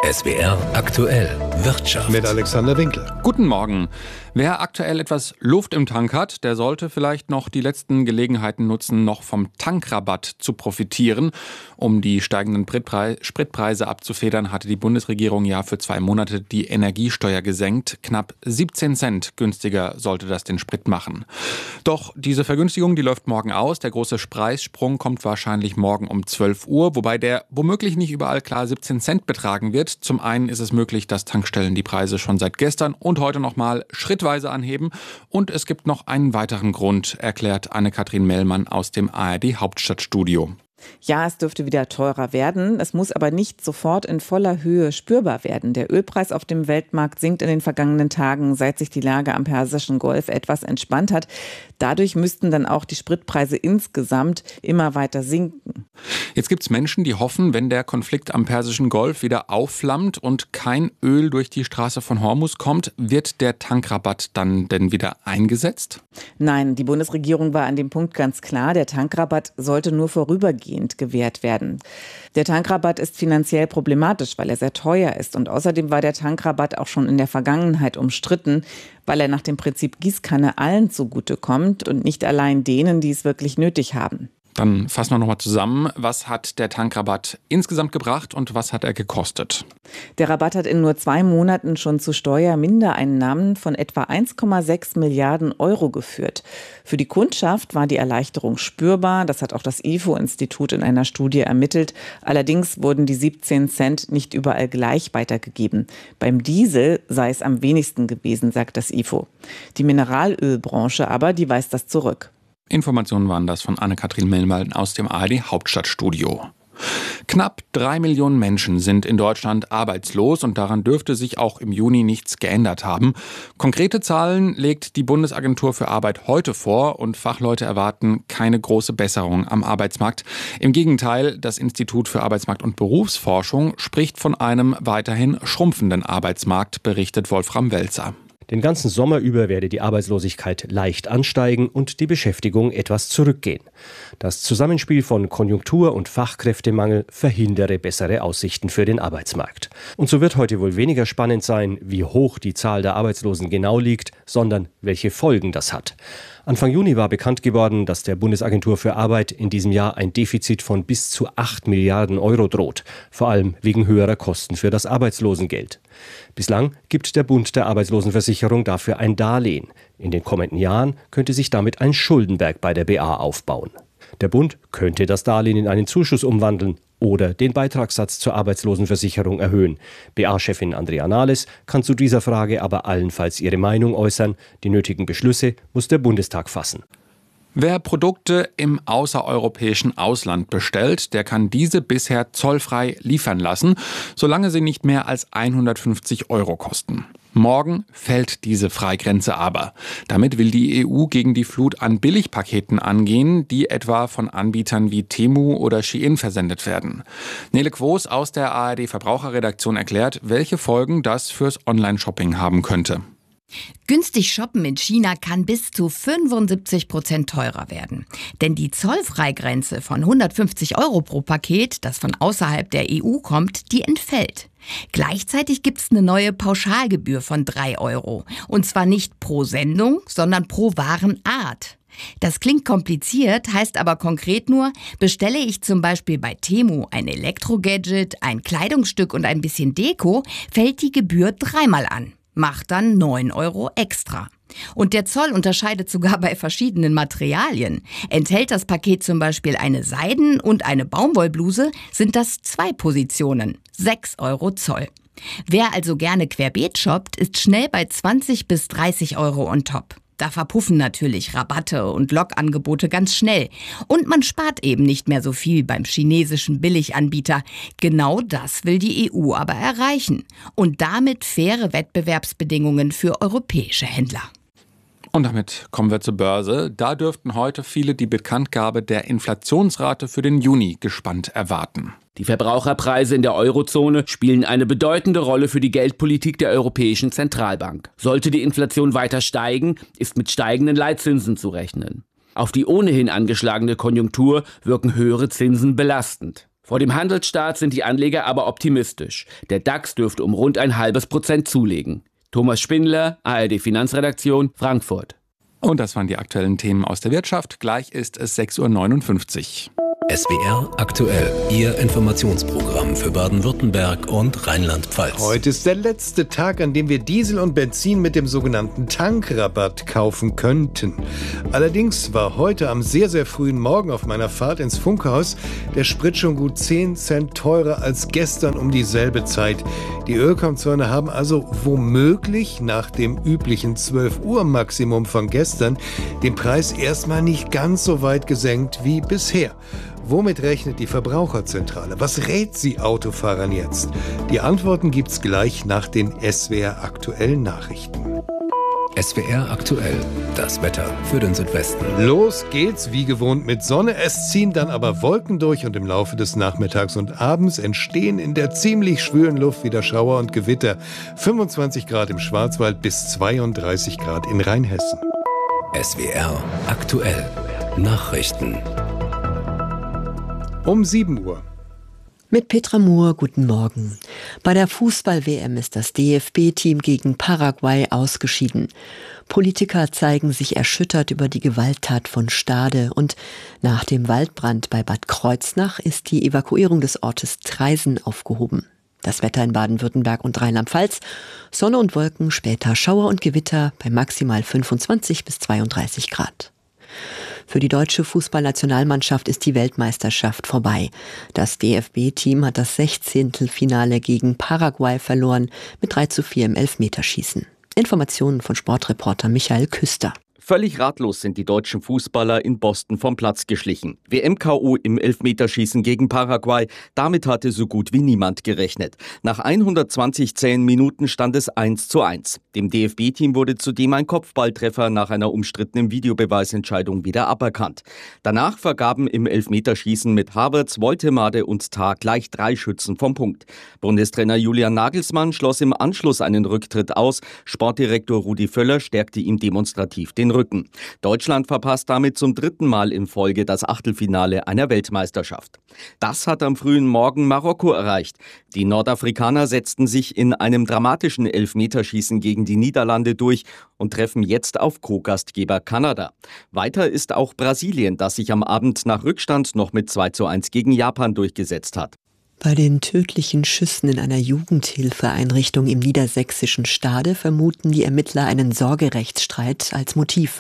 SWR aktuell Wirtschaft. Mit Alexander Winkel. Guten Morgen. Wer aktuell etwas Luft im Tank hat, der sollte vielleicht noch die letzten Gelegenheiten nutzen, noch vom Tankrabatt zu profitieren. Um die steigenden Spritpreise abzufedern, hatte die Bundesregierung ja für 2 Monate die Energiesteuer gesenkt. Knapp 17 Cent günstiger sollte das den Sprit machen. Doch diese Vergünstigung, die läuft morgen aus. Der große Preissprung kommt wahrscheinlich morgen um 12 Uhr, wobei der womöglich nicht überall klar 17 Cent betragen wird. Zum einen ist es möglich, dass Tankstellen die Preise schon seit gestern und heute nochmal schrittweise anheben. Und es gibt noch einen weiteren Grund, erklärt Anne-Kathrin Mellmann aus dem ARD-Hauptstadtstudio. Ja, es dürfte wieder teurer werden. Es muss aber nicht sofort in voller Höhe spürbar werden. Der Ölpreis auf dem Weltmarkt sinkt in den vergangenen Tagen, seit sich die Lage am Persischen Golf etwas entspannt hat. Dadurch müssten dann auch die Spritpreise insgesamt immer weiter sinken. Jetzt gibt es Menschen, die hoffen, wenn der Konflikt am Persischen Golf wieder aufflammt und kein Öl durch die Straße von Hormuz kommt, wird der Tankrabatt dann denn wieder eingesetzt? Nein, die Bundesregierung war an dem Punkt ganz klar. Der Tankrabatt sollte nur vorübergehend gewährt werden. Der Tankrabatt ist finanziell problematisch, weil er sehr teuer ist. Und außerdem war der Tankrabatt auch schon in der Vergangenheit umstritten, weil er nach dem Prinzip Gießkanne allen zugutekommt und nicht allein denen, die es wirklich nötig haben. Dann fassen wir nochmal zusammen. Was hat der Tankrabatt insgesamt gebracht und was hat er gekostet? Der Rabatt hat in nur 2 Monaten schon zu Steuermindereinnahmen von etwa 1,6 Milliarden Euro geführt. Für die Kundschaft war die Erleichterung spürbar. Das hat auch das IFO-Institut in einer Studie ermittelt. Allerdings wurden die 17 Cent nicht überall gleich weitergegeben. Beim Diesel sei es am wenigsten gewesen, sagt das IFO. Die Mineralölbranche aber, die weist das zurück. Informationen waren das von Anne-Kathrin Mellmann aus dem ARD-Hauptstadtstudio. Knapp 3 Millionen Menschen sind in Deutschland arbeitslos und daran dürfte sich auch im Juni nichts geändert haben. Konkrete Zahlen legt die Bundesagentur für Arbeit heute vor und Fachleute erwarten keine große Besserung am Arbeitsmarkt. Im Gegenteil, das Institut für Arbeitsmarkt und Berufsforschung spricht von einem weiterhin schrumpfenden Arbeitsmarkt, berichtet Wolfram Welzer. Den ganzen Sommer über werde die Arbeitslosigkeit leicht ansteigen und die Beschäftigung etwas zurückgehen. Das Zusammenspiel von Konjunktur- und Fachkräftemangel verhindere bessere Aussichten für den Arbeitsmarkt. Und so wird heute wohl weniger spannend sein, wie hoch die Zahl der Arbeitslosen genau liegt, sondern welche Folgen das hat. Anfang Juni war bekannt geworden, dass der Bundesagentur für Arbeit in diesem Jahr ein Defizit von bis zu 8 Milliarden Euro droht, vor allem wegen höherer Kosten für das Arbeitslosengeld. Bislang gibt der Bund der Arbeitslosenversicherung dafür ein Darlehen. In den kommenden Jahren könnte sich damit ein Schuldenberg bei der BA aufbauen. Der Bund könnte das Darlehen in einen Zuschuss umwandeln oder den Beitragssatz zur Arbeitslosenversicherung erhöhen. BA-Chefin Andrea Nahles kann zu dieser Frage aber allenfalls ihre Meinung äußern. Die nötigen Beschlüsse muss der Bundestag fassen. Wer Produkte im außereuropäischen Ausland bestellt, der kann diese bisher zollfrei liefern lassen, solange sie nicht mehr als 150 Euro kosten. Morgen fällt diese Freigrenze aber. Damit will die EU gegen die Flut an Billigpaketen angehen, die etwa von Anbietern wie Temu oder Shein versendet werden. Nele Quos aus der ARD Verbraucherredaktion erklärt, welche Folgen das fürs Online-Shopping haben könnte. Günstig shoppen in China kann bis zu 75% teurer werden. Denn die Zollfreigrenze von 150 Euro pro Paket, das von außerhalb der EU kommt, die entfällt. Gleichzeitig gibt es eine neue Pauschalgebühr von 3 Euro. Und zwar nicht pro Sendung, sondern pro Warenart. Das klingt kompliziert, heißt aber konkret nur, bestelle ich zum Beispiel bei Temu ein Elektrogadget, ein Kleidungsstück und ein bisschen Deko, fällt die Gebühr 3-mal an. Macht dann 9 Euro extra. Und der Zoll unterscheidet sogar bei verschiedenen Materialien. Enthält das Paket zum Beispiel eine Seiden- und eine Baumwollbluse, sind das 2 Positionen, 6 Euro Zoll. Wer also gerne querbeet shoppt, ist schnell bei 20 bis 30 Euro on top. Da verpuffen natürlich Rabatte und Lockangebote ganz schnell. Und man spart eben nicht mehr so viel beim chinesischen Billiganbieter. Genau das will die EU aber erreichen. Und damit faire Wettbewerbsbedingungen für europäische Händler. Und damit kommen wir zur Börse. Da dürften heute viele die Bekanntgabe der Inflationsrate für den Juni gespannt erwarten. Die Verbraucherpreise in der Eurozone spielen eine bedeutende Rolle für die Geldpolitik der Europäischen Zentralbank. Sollte die Inflation weiter steigen, ist mit steigenden Leitzinsen zu rechnen. Auf die ohnehin angeschlagene Konjunktur wirken höhere Zinsen belastend. Vor dem Handelsstart sind die Anleger aber optimistisch. Der DAX dürfte um rund 0,5% zulegen. Thomas Spindler, ARD Finanzredaktion, Frankfurt. Und das waren die aktuellen Themen aus der Wirtschaft. Gleich ist es 6:59 Uhr. SWR aktuell, Ihr Informationsprogramm für Baden-Württemberg und Rheinland-Pfalz. Heute ist der letzte Tag, an dem wir Diesel und Benzin mit dem sogenannten Tankrabatt kaufen könnten. Allerdings war heute am sehr, sehr frühen Morgen auf meiner Fahrt ins Funkhaus der Sprit schon gut 10 Cent teurer als gestern um dieselbe Zeit. Die Ölkonzerne haben also womöglich nach dem üblichen 12 Uhr Maximum von gestern den Preis erstmal nicht ganz so weit gesenkt wie bisher. Womit rechnet die Verbraucherzentrale? Was rät sie Autofahrern jetzt? Die Antworten gibt's gleich nach den SWR aktuellen Nachrichten. SWR aktuell, das Wetter für den Südwesten. Los geht's wie gewohnt mit Sonne. Es ziehen dann aber Wolken durch und im Laufe des Nachmittags und Abends entstehen in der ziemlich schwülen Luft wieder Schauer und Gewitter. 25 Grad im Schwarzwald bis 32 Grad in Rheinhessen. SWR aktuell, Nachrichten. Um 7 Uhr. Mit Petra Mohr, guten Morgen. Bei der Fußball-WM ist das DFB-Team gegen Paraguay ausgeschieden. Politiker zeigen sich erschüttert über die Gewalttat von Stade und nach dem Waldbrand bei Bad Kreuznach ist die Evakuierung des Ortes Traisen aufgehoben. Das Wetter in Baden-Württemberg und Rheinland-Pfalz: Sonne und Wolken, später Schauer und Gewitter bei maximal 25 bis 32 Grad. Für die deutsche Fußballnationalmannschaft ist die Weltmeisterschaft vorbei. Das DFB-Team hat das 16. Finale gegen Paraguay verloren mit 3:4 im Elfmeterschießen. Informationen von Sportreporter Michael Küster. Völlig ratlos sind die deutschen Fußballer in Boston vom Platz geschlichen. WM-KO im Elfmeterschießen gegen Paraguay, damit hatte so gut wie niemand gerechnet. Nach 120 zähen Minuten stand es 1:1. Dem DFB-Team wurde zudem ein Kopfballtreffer nach einer umstrittenen Videobeweisentscheidung wieder aberkannt. Danach vergaben im Elfmeterschießen mit Havertz, Woltemade und Tah gleich 3 Schützen vom Punkt. Bundestrainer Julian Nagelsmann schloss im Anschluss einen Rücktritt aus. Sportdirektor Rudi Völler stärkte ihm demonstrativ den Rücken. Deutschland verpasst damit zum 3. Mal in Folge das Achtelfinale einer Weltmeisterschaft. Das hat am frühen Morgen Marokko erreicht. Die Nordafrikaner setzten sich in einem dramatischen Elfmeterschießen gegen die Niederlande durch und treffen jetzt auf Co-Gastgeber Kanada. Weiter ist auch Brasilien, das sich am Abend nach Rückstand noch mit 2:1 gegen Japan durchgesetzt hat. Bei den tödlichen Schüssen in einer Jugendhilfeeinrichtung im niedersächsischen Stade vermuten die Ermittler einen Sorgerechtsstreit als Motiv.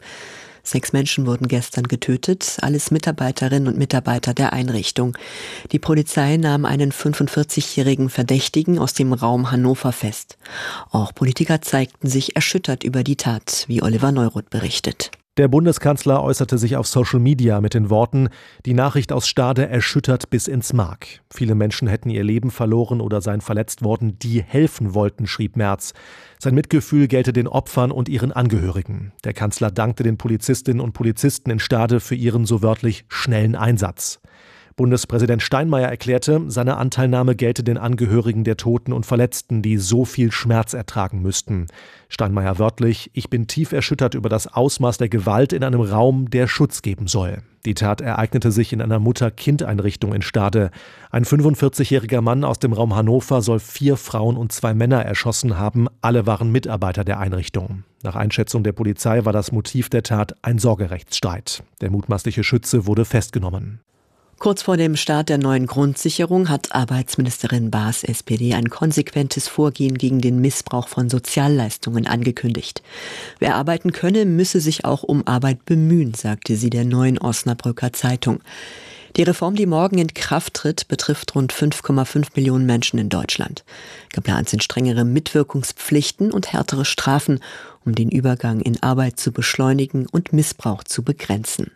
6 Menschen wurden gestern getötet, alles Mitarbeiterinnen und Mitarbeiter der Einrichtung. Die Polizei nahm einen 45-jährigen Verdächtigen aus dem Raum Hannover fest. Auch Politiker zeigten sich erschüttert über die Tat, wie Oliver Neuroth berichtet. Der Bundeskanzler äußerte sich auf Social Media mit den Worten: Die Nachricht aus Stade erschüttert bis ins Mark. Viele Menschen hätten ihr Leben verloren oder seien verletzt worden, die helfen wollten, schrieb Merz. Sein Mitgefühl gelte den Opfern und ihren Angehörigen. Der Kanzler dankte den Polizistinnen und Polizisten in Stade für ihren so wörtlich schnellen Einsatz. Bundespräsident Steinmeier erklärte, seine Anteilnahme gelte den Angehörigen der Toten und Verletzten, die so viel Schmerz ertragen müssten. Steinmeier wörtlich: Ich bin tief erschüttert über das Ausmaß der Gewalt in einem Raum, der Schutz geben soll. Die Tat ereignete sich in einer Mutter-Kind-Einrichtung in Stade. Ein 45-jähriger Mann aus dem Raum Hannover soll 4 Frauen und 2 Männer erschossen haben. Alle waren Mitarbeiter der Einrichtung. Nach Einschätzung der Polizei war das Motiv der Tat ein Sorgerechtsstreit. Der mutmaßliche Schütze wurde festgenommen. Kurz vor dem Start der neuen Grundsicherung hat Arbeitsministerin Baas, SPD, ein konsequentes Vorgehen gegen den Missbrauch von Sozialleistungen angekündigt. Wer arbeiten könne, müsse sich auch um Arbeit bemühen, sagte sie der Neuen Osnabrücker Zeitung. Die Reform, die morgen in Kraft tritt, betrifft rund 5,5 Millionen Menschen in Deutschland. Geplant sind strengere Mitwirkungspflichten und härtere Strafen, um den Übergang in Arbeit zu beschleunigen und Missbrauch zu begrenzen.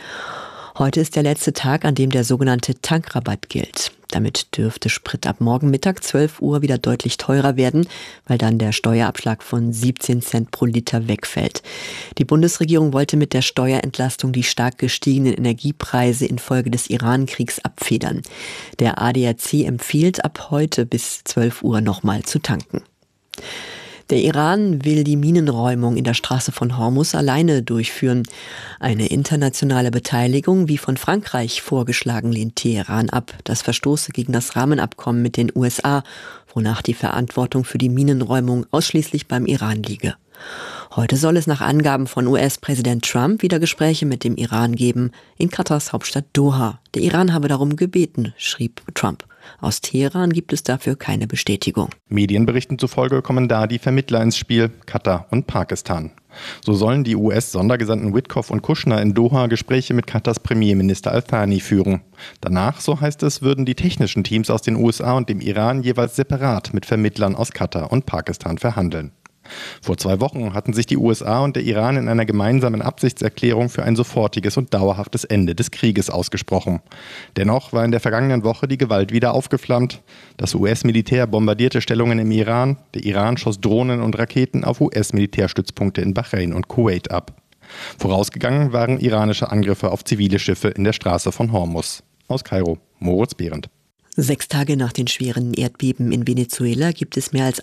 Heute ist der letzte Tag, an dem der sogenannte Tankrabatt gilt. Damit dürfte Sprit ab morgen Mittag 12 Uhr wieder deutlich teurer werden, weil dann der Steuerabschlag von 17 Cent pro Liter wegfällt. Die Bundesregierung wollte mit der Steuerentlastung die stark gestiegenen Energiepreise infolge des Iran-Kriegs abfedern. Der ADAC empfiehlt, ab heute bis 12 Uhr nochmal zu tanken. Der Iran will die Minenräumung in der Straße von Hormuz alleine durchführen. Eine internationale Beteiligung, wie von Frankreich vorgeschlagen, lehnt Teheran ab. Das verstoße gegen das Rahmenabkommen mit den USA, wonach die Verantwortung für die Minenräumung ausschließlich beim Iran liege. Heute soll es nach Angaben von US-Präsident Trump wieder Gespräche mit dem Iran geben, in Katars Hauptstadt Doha. Der Iran habe darum gebeten, schrieb Trump. Aus Teheran gibt es dafür keine Bestätigung. Medienberichten zufolge kommen da die Vermittler ins Spiel, Katar und Pakistan. So sollen die US-Sondergesandten Witkoff und Kushner in Doha Gespräche mit Katars Premierminister Al-Thani führen. Danach, so heißt es, würden die technischen Teams aus den USA und dem Iran jeweils separat mit Vermittlern aus Katar und Pakistan verhandeln. Vor 2 Wochen hatten sich die USA und der Iran in einer gemeinsamen Absichtserklärung für ein sofortiges und dauerhaftes Ende des Krieges ausgesprochen. Dennoch war in der vergangenen Woche die Gewalt wieder aufgeflammt. Das US-Militär bombardierte Stellungen im Iran, der Iran schoss Drohnen und Raketen auf US-Militärstützpunkte in Bahrain und Kuwait ab. Vorausgegangen waren iranische Angriffe auf zivile Schiffe in der Straße von Hormuz. Aus Kairo, Moritz Behrendt. 6 Tage nach den schweren Erdbeben in Venezuela gibt es mehr als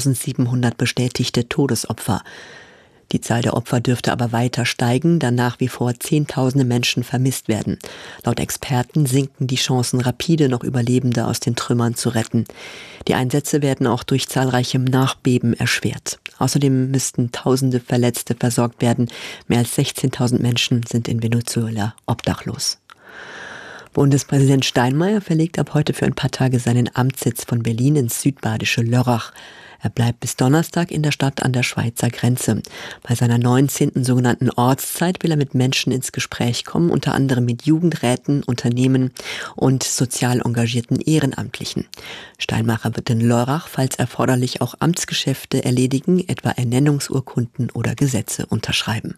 1700 bestätigte Todesopfer. Die Zahl der Opfer dürfte aber weiter steigen, da nach wie vor Zehntausende Menschen vermisst werden. Laut Experten sinken die Chancen, rapide noch Überlebende aus den Trümmern zu retten. Die Einsätze werden auch durch zahlreiche Nachbeben erschwert. Außerdem müssten Tausende Verletzte versorgt werden. Mehr als 16.000 Menschen sind in Venezuela obdachlos. Bundespräsident Steinmeier verlegt ab heute für ein paar Tage seinen Amtssitz von Berlin ins südbadische Lörrach. Er bleibt bis Donnerstag in der Stadt an der Schweizer Grenze. Bei seiner 19. sogenannten Ortszeit will er mit Menschen ins Gespräch kommen, unter anderem mit Jugendräten, Unternehmen und sozial engagierten Ehrenamtlichen. Steinmeier wird in Lörrach, falls erforderlich, auch Amtsgeschäfte erledigen, etwa Ernennungsurkunden oder Gesetze unterschreiben.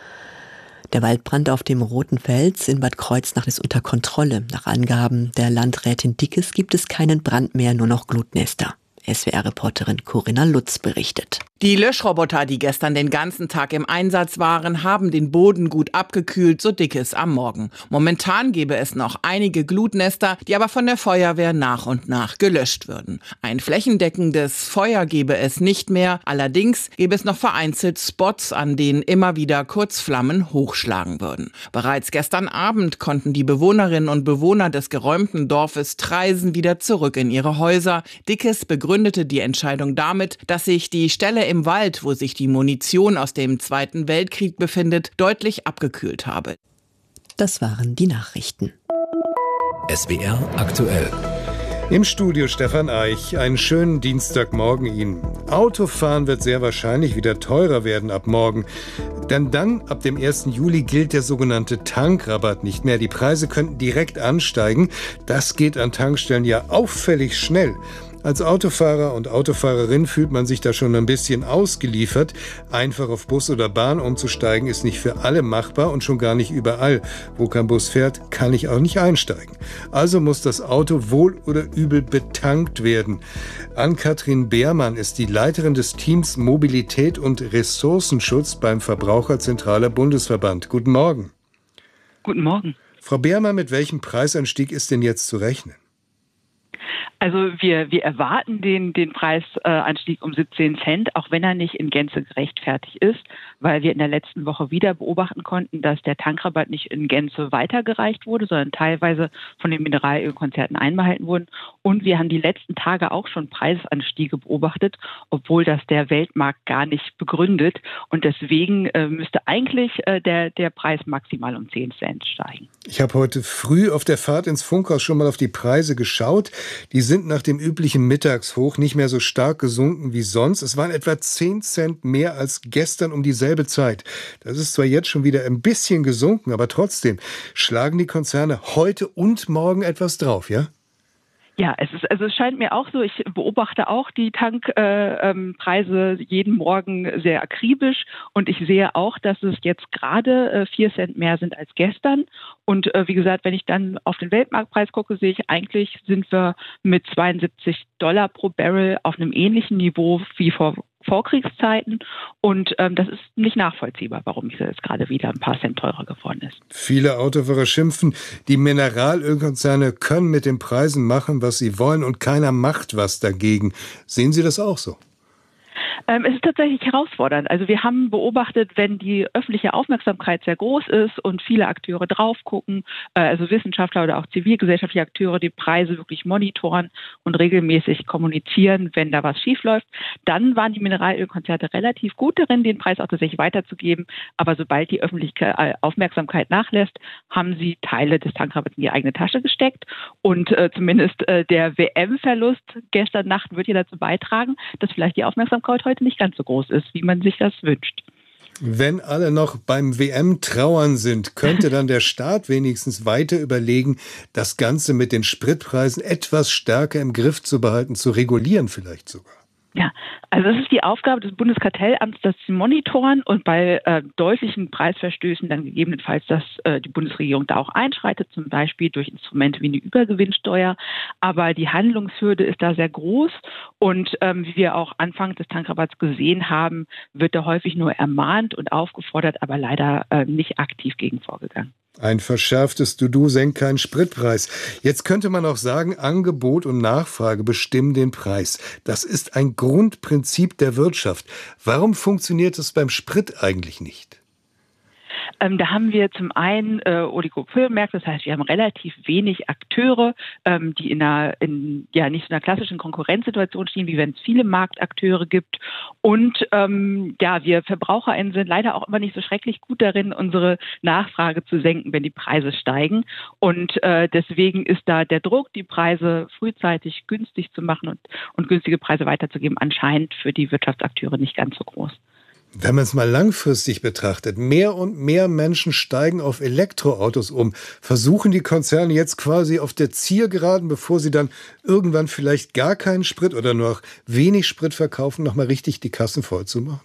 Der Waldbrand auf dem Roten Fels in Bad Kreuznach ist unter Kontrolle. Nach Angaben der Landrätin Dickes gibt es keinen Brand mehr, nur noch Glutnester. SWR-Reporterin Corinna Lutz berichtet. Die Löschroboter, die gestern den ganzen Tag im Einsatz waren, haben den Boden gut abgekühlt, so Dickes am Morgen. Momentan gäbe es noch einige Glutnester, die aber von der Feuerwehr nach und nach gelöscht würden. Ein flächendeckendes Feuer gäbe es nicht mehr. Allerdings gäbe es noch vereinzelt Spots, an denen immer wieder Kurzflammen hochschlagen würden. Bereits gestern Abend konnten die Bewohnerinnen und Bewohner des geräumten Dorfes Treisen wieder zurück in ihre Häuser. Dickes begründete die Entscheidung damit, dass sich die Stelle im Wald, wo sich die Munition aus dem Zweiten Weltkrieg befindet, deutlich abgekühlt habe. Das waren die Nachrichten. SWR aktuell. Im Studio Stefan Eich. Einen schönen Dienstagmorgen Ihnen. Autofahren wird sehr wahrscheinlich wieder teurer werden ab morgen. Denn dann, ab dem 1. Juli, gilt der sogenannte Tankrabatt nicht mehr. Die Preise könnten direkt ansteigen. Das geht an Tankstellen ja auffällig schnell. Als Autofahrer und Autofahrerin fühlt man sich da schon ein bisschen ausgeliefert. Einfach auf Bus oder Bahn umzusteigen ist nicht für alle machbar und schon gar nicht überall. Wo kein Bus fährt, kann ich auch nicht einsteigen. Also muss das Auto wohl oder übel betankt werden. Ann-Kathrin Beermann ist die Leiterin des Teams Mobilität und Ressourcenschutz beim Verbraucherzentraler Bundesverband. Guten Morgen. Guten Morgen. Frau Beermann, mit welchem Preisanstieg ist denn jetzt zu rechnen? Also wir erwarten den Preisanstieg um 17 Cent, auch wenn er nicht in Gänze gerechtfertigt ist, weil wir in der letzten Woche wieder beobachten konnten, dass der Tankrabatt nicht in Gänze weitergereicht wurde, sondern teilweise von den Mineralölkonzernen einbehalten wurden. Und wir haben die letzten Tage auch schon Preisanstiege beobachtet, obwohl das der Weltmarkt gar nicht begründet. Und deswegen müsste eigentlich der Preis maximal um 10 Cent steigen. Ich habe heute früh auf der Fahrt ins Funkhaus schon mal auf die Preise geschaut. Die sind nach dem üblichen Mittagshoch nicht mehr so stark gesunken wie sonst. Es waren etwa 10 Cent mehr als gestern um dieselbe Zeit. Das ist zwar jetzt schon wieder ein bisschen gesunken, aber trotzdem schlagen die Konzerne heute und morgen etwas drauf, ja? Ja, es scheint mir auch so, ich beobachte auch die Tankpreise jeden Morgen sehr akribisch und ich sehe auch, dass es jetzt gerade 4 Cent mehr sind als gestern. Und wie gesagt, wenn ich dann auf den Weltmarktpreis gucke, sehe ich eigentlich, sind wir mit $72 pro Barrel auf einem ähnlichen Niveau wie vor Vorkriegszeiten und das ist nicht nachvollziehbar, warum es jetzt gerade wieder ein paar Cent teurer geworden ist. Viele Autofahrer schimpfen, die Mineralölkonzerne können mit den Preisen machen, was sie wollen und keiner macht was dagegen. Sehen Sie das auch so? Es ist tatsächlich herausfordernd. Also wir haben beobachtet, wenn die öffentliche Aufmerksamkeit sehr groß ist und viele Akteure drauf gucken, also Wissenschaftler oder auch zivilgesellschaftliche Akteure die Preise wirklich monitoren und regelmäßig kommunizieren, wenn da was schiefläuft, dann waren die Mineralölkonzerne relativ gut darin, den Preis auch tatsächlich weiterzugeben. Aber sobald die öffentliche Aufmerksamkeit nachlässt, haben sie Teile des Tankrabatts in die eigene Tasche gesteckt. Und zumindest der WM-Verlust gestern Nacht wird ja dazu beitragen, dass vielleicht die Aufmerksamkeit heute nicht ganz so groß ist, wie man sich das wünscht. Wenn alle noch beim WM-Trauern sind, könnte dann der Staat wenigstens weiter überlegen, das Ganze mit den Spritpreisen etwas stärker im Griff zu behalten, zu regulieren vielleicht sogar. Ja, also es ist die Aufgabe des Bundeskartellamts, das zu monitoren und bei deutlichen Preisverstößen dann gegebenenfalls, dass die Bundesregierung da auch einschreitet, zum Beispiel durch Instrumente wie eine Übergewinnsteuer. Aber die Handlungshürde ist da sehr groß und wie wir auch Anfang des Tankrabatts gesehen haben, wird da häufig nur ermahnt und aufgefordert, aber leider nicht aktiv gegen vorgegangen. Ein verschärftes Dudu senkt keinen Spritpreis. Jetzt könnte man auch sagen, Angebot und Nachfrage bestimmen den Preis. Das ist ein Grundprinzip der Wirtschaft. Warum funktioniert es beim Sprit eigentlich nicht? Da haben wir zum einen Oligopolmärkte, das heißt, wir haben relativ wenig Akteure, die nicht so einer klassischen Konkurrenzsituation stehen, wie wenn es viele Marktakteure gibt. Und wir VerbraucherInnen sind leider auch immer nicht so schrecklich gut darin, unsere Nachfrage zu senken, wenn die Preise steigen. Und deswegen ist da der Druck, die Preise frühzeitig günstig zu machen und günstige Preise weiterzugeben, anscheinend für die Wirtschaftsakteure nicht ganz so groß. Wenn man es mal langfristig betrachtet, mehr und mehr Menschen steigen auf Elektroautos um. Versuchen die Konzerne jetzt quasi auf der Zielgeraden, bevor sie dann irgendwann vielleicht gar keinen Sprit oder nur noch wenig Sprit verkaufen, nochmal richtig die Kassen voll zu machen?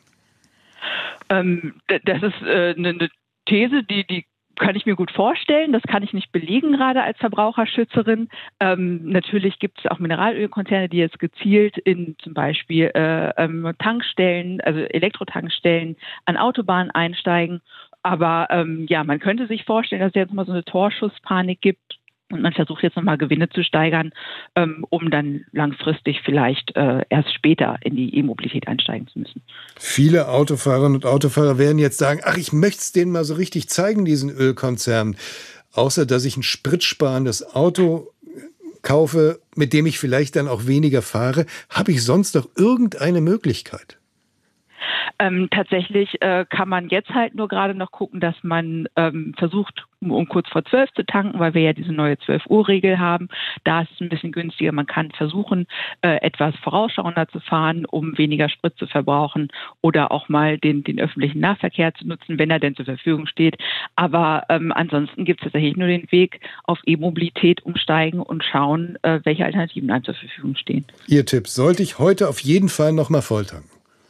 Das ist eine These, die kann ich mir gut vorstellen. Das kann ich nicht belegen, gerade als Verbraucherschützerin. Natürlich gibt es auch Mineralölkonzerne, die jetzt gezielt in zum Beispiel Tankstellen, also Elektrotankstellen an Autobahnen einsteigen. Aber man könnte sich vorstellen, dass es jetzt mal so eine Torschusspanik gibt. Und man versucht jetzt nochmal Gewinne zu steigern, um dann langfristig vielleicht erst später in die E-Mobilität einsteigen zu müssen. Viele Autofahrerinnen und Autofahrer werden jetzt sagen, ich möchte es denen mal so richtig zeigen, diesen Ölkonzernen. Außer, dass ich ein spritsparendes Auto kaufe, mit dem ich vielleicht dann auch weniger fahre, habe ich sonst noch irgendeine Möglichkeit? Tatsächlich kann man jetzt halt nur gerade noch gucken, dass man versucht, um kurz vor 12 zu tanken, weil wir ja diese neue 12-Uhr-Regel haben. Da ist es ein bisschen günstiger. Man kann versuchen, etwas vorausschauender zu fahren, um weniger Sprit zu verbrauchen oder auch mal den öffentlichen Nahverkehr zu nutzen, wenn er denn zur Verfügung steht. Aber ansonsten gibt es tatsächlich nur den Weg auf E-Mobilität umsteigen und schauen, welche Alternativen einem zur Verfügung stehen. Ihr Tipp, sollte ich heute auf jeden Fall nochmal volltanken?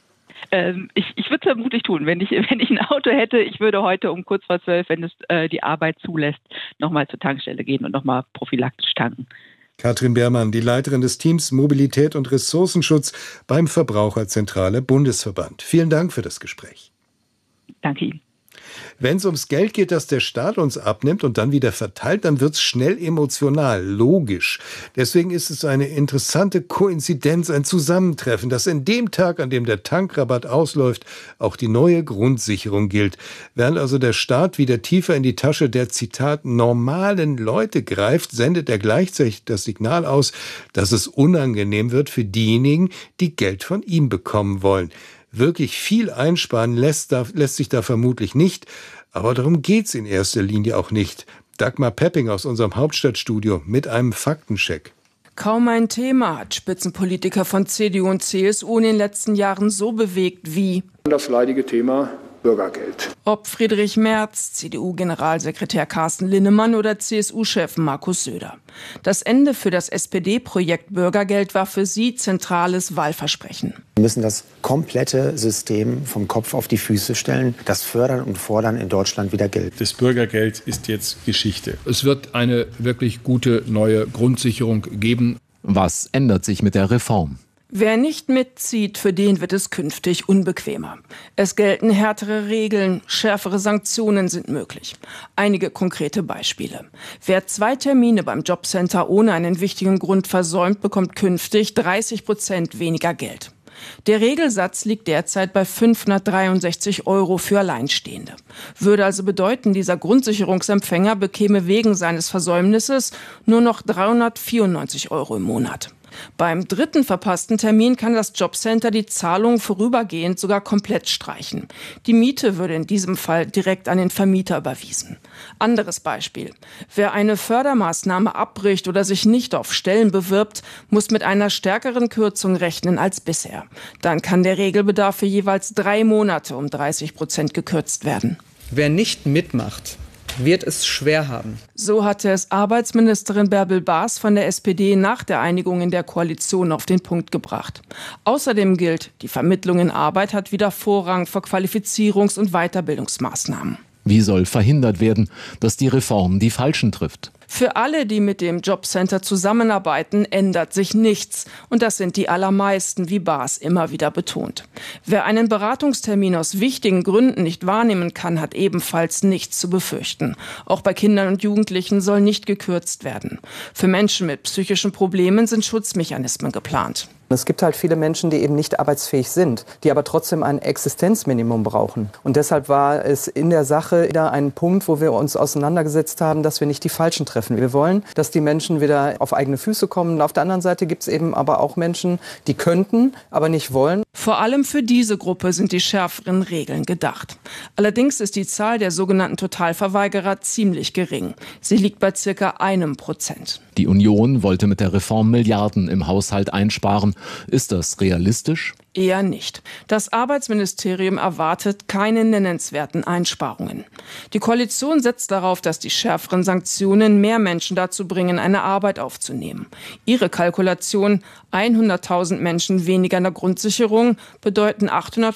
Ich würde es vermutlich tun. Wenn ich ein Auto hätte, ich würde heute um kurz vor 12, wenn es die Arbeit zulässt, nochmal zur Tankstelle gehen und nochmal prophylaktisch tanken. Katrin Beermann, die Leiterin des Teams Mobilität und Ressourcenschutz beim Verbraucherzentrale Bundesverband. Vielen Dank für das Gespräch. Danke Ihnen. Wenn es ums Geld geht, das der Staat uns abnimmt und dann wieder verteilt, dann wird es schnell emotional, logisch. Deswegen ist es eine interessante Koinzidenz, ein Zusammentreffen, dass in dem Tag, an dem der Tankrabatt ausläuft, auch die neue Grundsicherung gilt. Während also der Staat wieder tiefer in die Tasche der, Zitat, normalen Leute greift, sendet er gleichzeitig das Signal aus, dass es unangenehm wird für diejenigen, die Geld von ihm bekommen wollen. Wirklich viel einsparen lässt sich da vermutlich nicht, aber darum geht's in erster Linie auch nicht. Dagmar Pepping aus unserem Hauptstadtstudio mit einem Faktencheck. Kaum ein Thema hat Spitzenpolitiker von CDU und CSU in den letzten Jahren so bewegt wie das leidige Thema Bürgergeld. Ob Friedrich Merz, CDU-Generalsekretär Carsten Linnemann oder CSU-Chef Markus Söder. Das Ende für das SPD-Projekt Bürgergeld war für sie zentrales Wahlversprechen. Wir müssen das komplette System vom Kopf auf die Füße stellen. Das Fördern und Fordern in Deutschland wieder gilt. Das Bürgergeld ist jetzt Geschichte. Es wird eine wirklich gute neue Grundsicherung geben. Was ändert sich mit der Reform? Wer nicht mitzieht, für den wird es künftig unbequemer. Es gelten härtere Regeln, schärfere Sanktionen sind möglich. Einige konkrete Beispiele. Wer 2 Termine beim Jobcenter ohne einen wichtigen Grund versäumt, bekommt künftig 30% weniger Geld. Der Regelsatz liegt derzeit bei 563 € für Alleinstehende. Würde also bedeuten, dieser Grundsicherungsempfänger bekäme wegen seines Versäumnisses nur noch 394 € im Monat. Beim dritten verpassten Termin kann das Jobcenter die Zahlung vorübergehend sogar komplett streichen. Die Miete würde in diesem Fall direkt an den Vermieter überwiesen. Anderes Beispiel. Wer eine Fördermaßnahme abbricht oder sich nicht auf Stellen bewirbt, muss mit einer stärkeren Kürzung rechnen als bisher. Dann kann der Regelbedarf für jeweils 3 Monate um 30% gekürzt werden. Wer nicht mitmacht, wird es schwer haben. So hatte es Arbeitsministerin Bärbel Baas von der SPD nach der Einigung in der Koalition auf den Punkt gebracht. Außerdem gilt, die Vermittlung in Arbeit hat wieder Vorrang vor Qualifizierungs- und Weiterbildungsmaßnahmen. Wie soll verhindert werden, dass die Reform die Falschen trifft? Für alle, die mit dem Jobcenter zusammenarbeiten, ändert sich nichts. Und das sind die allermeisten, wie Baas immer wieder betont. Wer einen Beratungstermin aus wichtigen Gründen nicht wahrnehmen kann, hat ebenfalls nichts zu befürchten. Auch bei Kindern und Jugendlichen soll nicht gekürzt werden. Für Menschen mit psychischen Problemen sind Schutzmechanismen geplant. Es gibt halt viele Menschen, die eben nicht arbeitsfähig sind, die aber trotzdem ein Existenzminimum brauchen. Und deshalb war es in der Sache wieder ein Punkt, wo wir uns auseinandergesetzt haben, dass wir nicht die Falschen treffen. Wir wollen, dass die Menschen wieder auf eigene Füße kommen. Und auf der anderen Seite gibt es eben aber auch Menschen, die könnten, aber nicht wollen. Vor allem für diese Gruppe sind die schärferen Regeln gedacht. Allerdings ist die Zahl der sogenannten Totalverweigerer ziemlich gering. Sie liegt bei ca. 1%. Die Union wollte mit der Reform Milliarden im Haushalt einsparen. Ist das realistisch? Eher nicht. Das Arbeitsministerium erwartet keine nennenswerten Einsparungen. Die Koalition setzt darauf, dass die schärferen Sanktionen mehr Menschen dazu bringen, eine Arbeit aufzunehmen. Ihre Kalkulation, 100.000 Menschen weniger in der Grundsicherung, bedeuten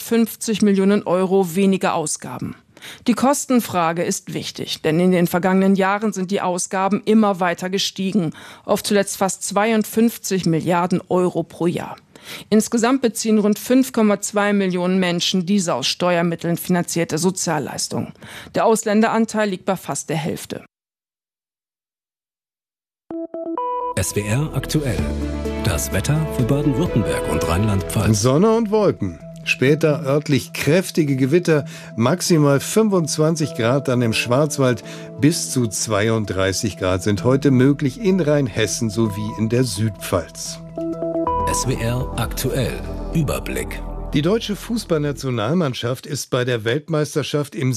850 Millionen € weniger Ausgaben. Die Kostenfrage ist wichtig, denn in den vergangenen Jahren sind die Ausgaben immer weiter gestiegen, auf zuletzt fast 52 Milliarden € pro Jahr. Insgesamt beziehen rund 5,2 Millionen Menschen diese aus Steuermitteln finanzierte Sozialleistung. Der Ausländeranteil liegt bei fast der Hälfte. SWR aktuell. Das Wetter für Baden-Württemberg und Rheinland-Pfalz. Sonne und Wolken. Später örtlich kräftige Gewitter, maximal 25 Grad dann im Schwarzwald, bis zu 32 Grad sind heute möglich in Rheinhessen sowie in der Südpfalz. SWR aktuell. Überblick. Die deutsche Fußballnationalmannschaft ist bei der Weltmeisterschaft im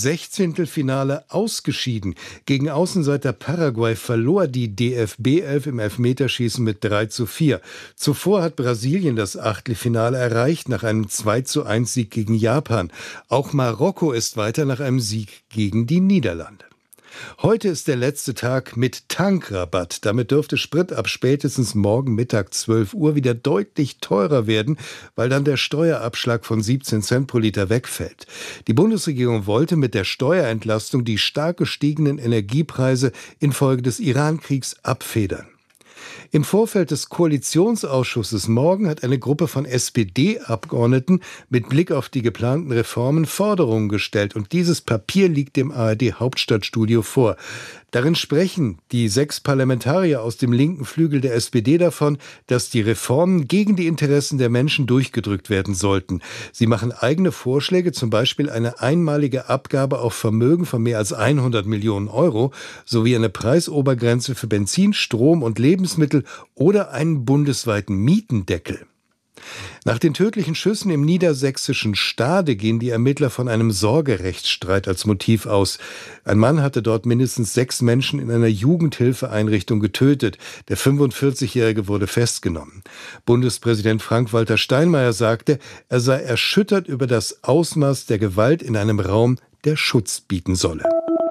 16. ausgeschieden. Gegen Außenseiter Paraguay verlor die DFB 11 im Elfmeterschießen mit 3:4. Zuvor hat Brasilien das Achtelfinale erreicht nach einem 2:1 Sieg gegen Japan. Auch Marokko ist weiter nach einem Sieg gegen die Niederlande. Heute ist der letzte Tag mit Tankrabatt. Damit dürfte Sprit ab spätestens morgen Mittag 12 Uhr wieder deutlich teurer werden, weil dann der Steuerabschlag von 17 Cent pro Liter wegfällt. Die Bundesregierung wollte mit der Steuerentlastung die stark gestiegenen Energiepreise infolge des Iran-Kriegs abfedern. Im Vorfeld des Koalitionsausschusses morgen hat eine Gruppe von SPD-Abgeordneten mit Blick auf die geplanten Reformen Forderungen gestellt. Und dieses Papier liegt dem ARD-Hauptstadtstudio vor. Darin sprechen die 6 Parlamentarier aus dem linken Flügel der SPD davon, dass die Reformen gegen die Interessen der Menschen durchgedrückt werden sollten. Sie machen eigene Vorschläge, zum Beispiel eine einmalige Abgabe auf Vermögen von mehr als 100 Millionen € sowie eine Preisobergrenze für Benzin, Strom und Lebensmittel oder einen bundesweiten Mietendeckel. Nach den tödlichen Schüssen im niedersächsischen Stade gehen die Ermittler von einem Sorgerechtsstreit als Motiv aus. Ein Mann hatte dort mindestens 6 Menschen in einer Jugendhilfeeinrichtung getötet. Der 45-Jährige wurde festgenommen. Bundespräsident Frank-Walter Steinmeier sagte, er sei erschüttert über das Ausmaß der Gewalt in einem Raum, der Schutz bieten solle.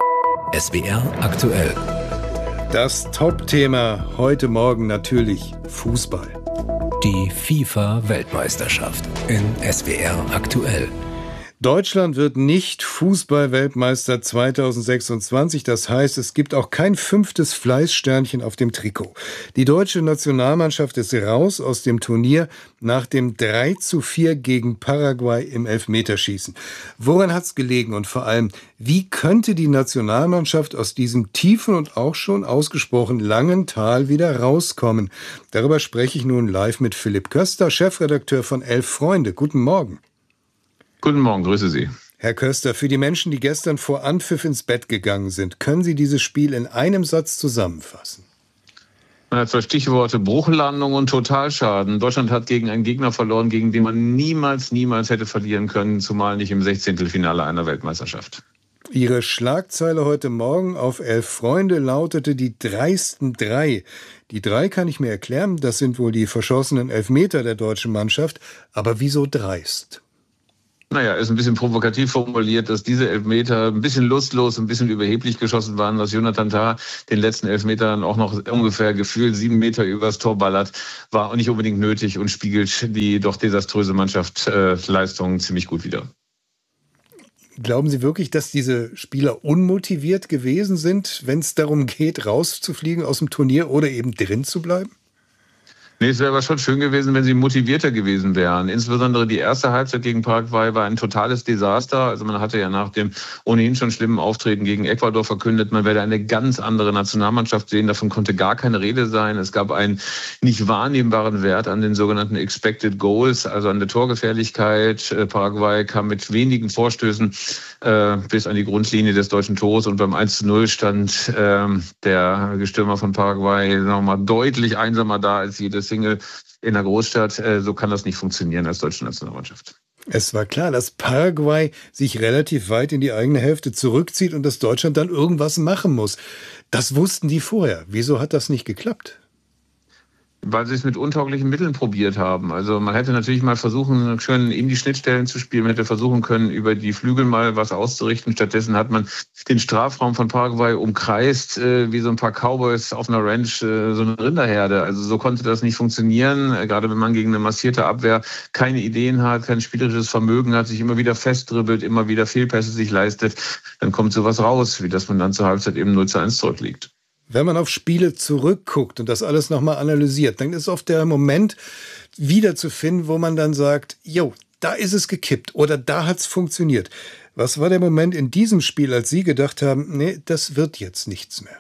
SWR aktuell. Das Top-Thema heute Morgen natürlich Fußball. Die FIFA-Weltmeisterschaft in SWR aktuell. Deutschland wird nicht Fußball-Weltmeister 2026. Das heißt, es gibt auch kein 5. Fleißsternchen auf dem Trikot. Die deutsche Nationalmannschaft ist raus aus dem Turnier nach dem 3:4 gegen Paraguay im Elfmeterschießen. Woran hat's gelegen und vor allem, wie könnte die Nationalmannschaft aus diesem tiefen und auch schon ausgesprochen langen Tal wieder rauskommen? Darüber spreche ich nun live mit Philipp Köster, Chefredakteur von 11 Freunde. Guten Morgen. Guten Morgen, grüße Sie. Herr Köster, für die Menschen, die gestern vor Anpfiff ins Bett gegangen sind, können Sie dieses Spiel in einem Satz zusammenfassen? 2 Stichworte: Bruchlandung und Totalschaden. Deutschland hat gegen einen Gegner verloren, gegen den man niemals hätte verlieren können, zumal nicht im 16. Finale einer Weltmeisterschaft. Ihre Schlagzeile heute Morgen auf 11 Freunde lautete die dreisten 3. Die 3 kann ich mir erklären, das sind wohl die verschossenen Elfmeter der deutschen Mannschaft. Aber wieso dreist? Naja, ist ein bisschen provokativ formuliert, dass diese Elfmeter ein bisschen lustlos, ein bisschen überheblich geschossen waren, dass Jonathan Tah den letzten Elfmeter dann auch noch ungefähr gefühlt 7 Meter übers Tor ballert, war auch nicht unbedingt nötig und spiegelt die doch desaströse Mannschaftsleistung ziemlich gut wider. Glauben Sie wirklich, dass diese Spieler unmotiviert gewesen sind, wenn es darum geht, rauszufliegen aus dem Turnier oder eben drin zu bleiben? Nee, es wäre aber schon schön gewesen, wenn sie motivierter gewesen wären. Insbesondere die erste Halbzeit gegen Paraguay war ein totales Desaster. Also man hatte ja nach dem ohnehin schon schlimmen Auftreten gegen Ecuador verkündet, man werde eine ganz andere Nationalmannschaft sehen. Davon konnte gar keine Rede sein. Es gab einen nicht wahrnehmbaren Wert an den sogenannten Expected Goals, also an der Torgefährlichkeit. Paraguay kam mit wenigen Vorstößen bis an die Grundlinie des deutschen Tors und beim 1:0 stand der Stürmer von Paraguay nochmal deutlich einsamer da als jedes Single in der Großstadt. So kann das nicht funktionieren als deutsche Nationalmannschaft. Es war klar, dass Paraguay sich relativ weit in die eigene Hälfte zurückzieht und dass Deutschland dann irgendwas machen muss. Das wussten die vorher. Wieso hat das nicht geklappt? Weil sie es mit untauglichen Mitteln probiert haben. Also man hätte natürlich mal versuchen können, in die Schnittstellen zu spielen. Man hätte versuchen können, über die Flügel mal was auszurichten. Stattdessen hat man den Strafraum von Paraguay umkreist, wie so ein paar Cowboys auf einer Ranch, so eine Rinderherde. Also so konnte das nicht funktionieren. Gerade wenn man gegen eine massierte Abwehr keine Ideen hat, kein spielerisches Vermögen hat, sich immer wieder festdribbelt, immer wieder Fehlpässe sich leistet, dann kommt sowas raus, wie dass man dann zur Halbzeit eben 0:1 zurückliegt. Wenn man auf Spiele zurückguckt und das alles nochmal analysiert, dann ist oft der Moment wiederzufinden, wo man dann sagt, jo, da ist es gekippt oder da hat's funktioniert. Was war der Moment in diesem Spiel, als Sie gedacht haben, nee, das wird jetzt nichts mehr?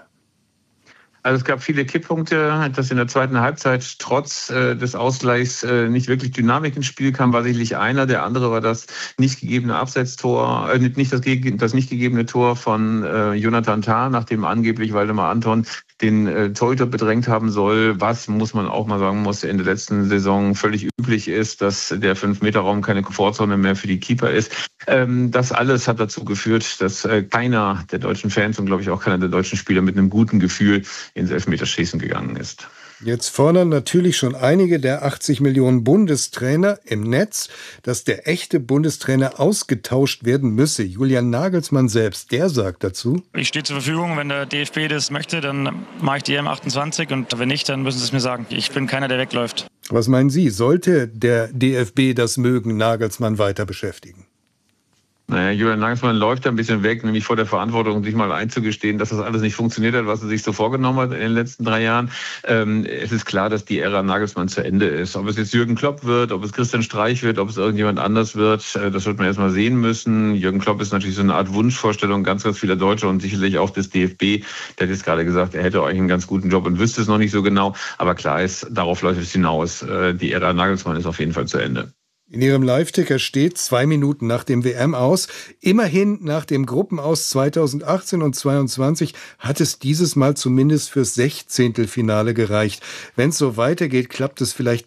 Also es gab viele Kipppunkte, dass in der zweiten Halbzeit trotz des Ausgleichs nicht wirklich Dynamik ins Spiel kam, war sicherlich einer. Der andere war das nicht gegebene Abseitstor, das nicht gegebene Tor von Jonathan Tah, nachdem angeblich Waldemar Anton den Torhüter bedrängt haben soll, was, muss man auch mal sagen, in der letzten Saison völlig üblich ist, dass der 5-Meter-Raum keine Komfortzone mehr für die Keeper ist. Das alles hat dazu geführt, dass keiner der deutschen Fans und, glaube ich, auch keiner der deutschen Spieler mit einem guten Gefühl ins Elfmeterschießen gegangen ist. Jetzt fordern natürlich schon einige der 80 Millionen Bundestrainer im Netz, dass der echte Bundestrainer ausgetauscht werden müsse. Julian Nagelsmann selbst, der sagt dazu: Ich stehe zur Verfügung, wenn der DFB das möchte, dann mache ich die EM 28 und wenn nicht, dann müssen sie es mir sagen. Ich bin keiner, der wegläuft. Was meinen Sie, sollte der DFB das mögen, Nagelsmann weiter beschäftigen? Naja, Julian Nagelsmann läuft ein bisschen weg, nämlich vor der Verantwortung, sich mal einzugestehen, dass das alles nicht funktioniert hat, was er sich so vorgenommen hat in den letzten 3 Jahren. Es ist klar, dass die Ära Nagelsmann zu Ende ist. Ob es jetzt Jürgen Klopp wird, ob es Christian Streich wird, ob es irgendjemand anders wird, das wird man erst mal sehen müssen. Jürgen Klopp ist natürlich so eine Art Wunschvorstellung ganz vieler Deutscher und sicherlich auch des DFB. Der hat jetzt gerade gesagt, er hätte eigentlich einen ganz guten Job und wüsste es noch nicht so genau. Aber klar ist, darauf läuft es hinaus. Die Ära Nagelsmann ist auf jeden Fall zu Ende. In Ihrem Live-Ticker steht 2 Minuten nach dem WM-Aus. Immerhin nach dem Gruppenaus 2018 und 2022 hat es dieses Mal zumindest fürs 16. Finale gereicht. Wenn es so weitergeht, klappt es vielleicht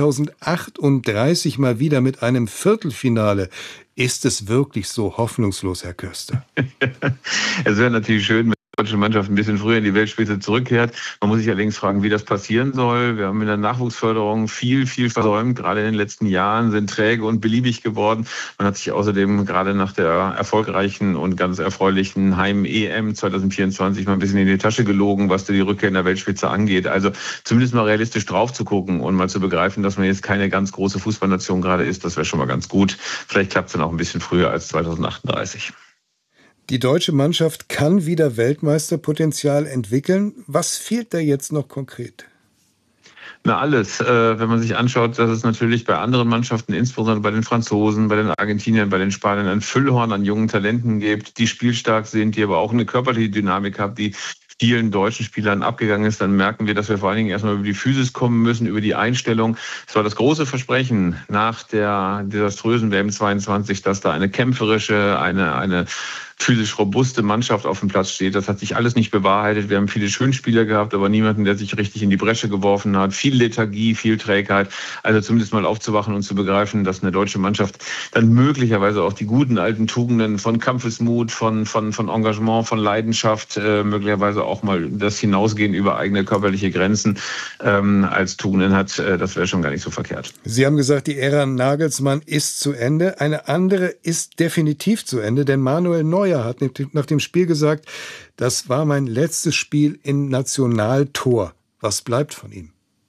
2038 mal wieder mit einem Viertelfinale. Ist es wirklich so hoffnungslos, Herr Köster? Es wäre natürlich schön, deutsche Mannschaft ein bisschen früher in die Weltspitze zurückkehrt. Man muss sich allerdings fragen, wie das passieren soll. Wir haben in der Nachwuchsförderung viel versäumt. Gerade in den letzten Jahren sind träge und beliebig geworden. Man hat sich außerdem gerade nach der erfolgreichen und ganz erfreulichen Heim-EM 2024 mal ein bisschen in die Tasche gelogen, was die Rückkehr in der Weltspitze angeht. Also zumindest mal realistisch drauf zu gucken und mal zu begreifen, dass man jetzt keine ganz große Fußballnation gerade ist, das wäre schon mal ganz gut. Vielleicht klappt es dann auch ein bisschen früher als 2038. Die deutsche Mannschaft kann wieder Weltmeisterpotenzial entwickeln. Was fehlt da jetzt noch konkret? Na, alles. Wenn man sich anschaut, dass es natürlich bei anderen Mannschaften, insbesondere bei den Franzosen, bei den Argentiniern, bei den Spaniern, ein Füllhorn an jungen Talenten gibt, die spielstark sind, die aber auch eine körperliche Dynamik haben, die vielen deutschen Spielern abgegangen ist, dann merken wir, dass wir vor allen Dingen erstmal über die Physis kommen müssen, über die Einstellung. Es war das große Versprechen nach der desaströsen WM 22, dass da eine kämpferische, eine physisch robuste Mannschaft auf dem Platz steht. Das hat sich alles nicht bewahrheitet. Wir haben viele Schönspieler gehabt, aber niemanden, der sich richtig in die Bresche geworfen hat. Viel Lethargie, viel Trägheit. Also zumindest mal aufzuwachen und zu begreifen, dass eine deutsche Mannschaft dann möglicherweise auch die guten alten Tugenden von Kampfesmut, von Engagement, von Leidenschaft, möglicherweise auch mal das Hinausgehen über eigene körperliche Grenzen als Tugenden hat. Das wäre schon gar nicht so verkehrt. Sie haben gesagt, die Ära Nagelsmann ist zu Ende. Eine andere ist definitiv zu Ende, denn Manuel Neuer hat nach dem Spiel gesagt, das war mein letztes Spiel im Nationaltor. Was bleibt von ihm?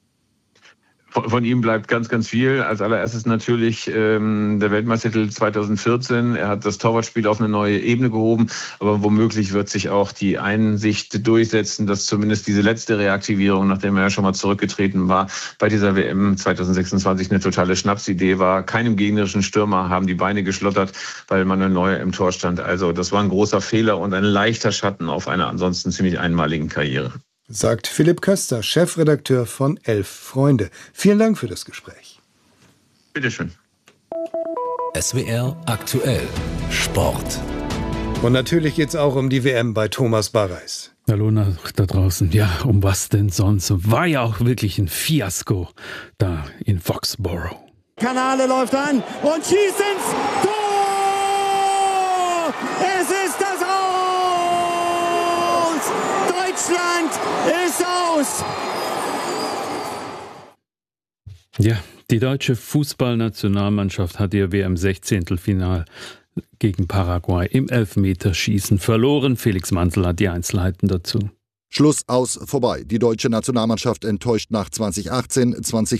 Von ihm bleibt ganz viel. Als allererstes natürlich der Weltmeistertitel 2014. Er hat das Torwartspiel auf eine neue Ebene gehoben. Aber womöglich wird sich auch die Einsicht durchsetzen, dass zumindest diese letzte Reaktivierung, nachdem er ja schon mal zurückgetreten war, bei dieser WM 2026 eine totale Schnapsidee war. Keinem gegnerischen Stürmer haben die Beine geschlottert, weil Manuel Neuer im Tor stand. Also das war ein großer Fehler und ein leichter Schatten auf einer ansonsten ziemlich einmaligen Karriere. Sagt Philipp Köster, Chefredakteur von 11 Freunde. Vielen Dank für das Gespräch. Bitteschön. SWR aktuell Sport. Und natürlich geht es auch um die WM bei Thomas Barreis. Hallo nach da draußen. Ja, um was denn sonst? War ja auch wirklich ein Fiasko da in Foxborough. Kanale läuft an und schießt ins Tor! Es ist das Aus! Deutschland ist aus! Ja, die deutsche Fußballnationalmannschaft hat ihr WM-16-Final gegen Paraguay im Elfmeterschießen verloren. Felix Mantel hat die Einzelheiten dazu. Schluss, aus, vorbei. Die deutsche Nationalmannschaft enttäuscht nach 2018,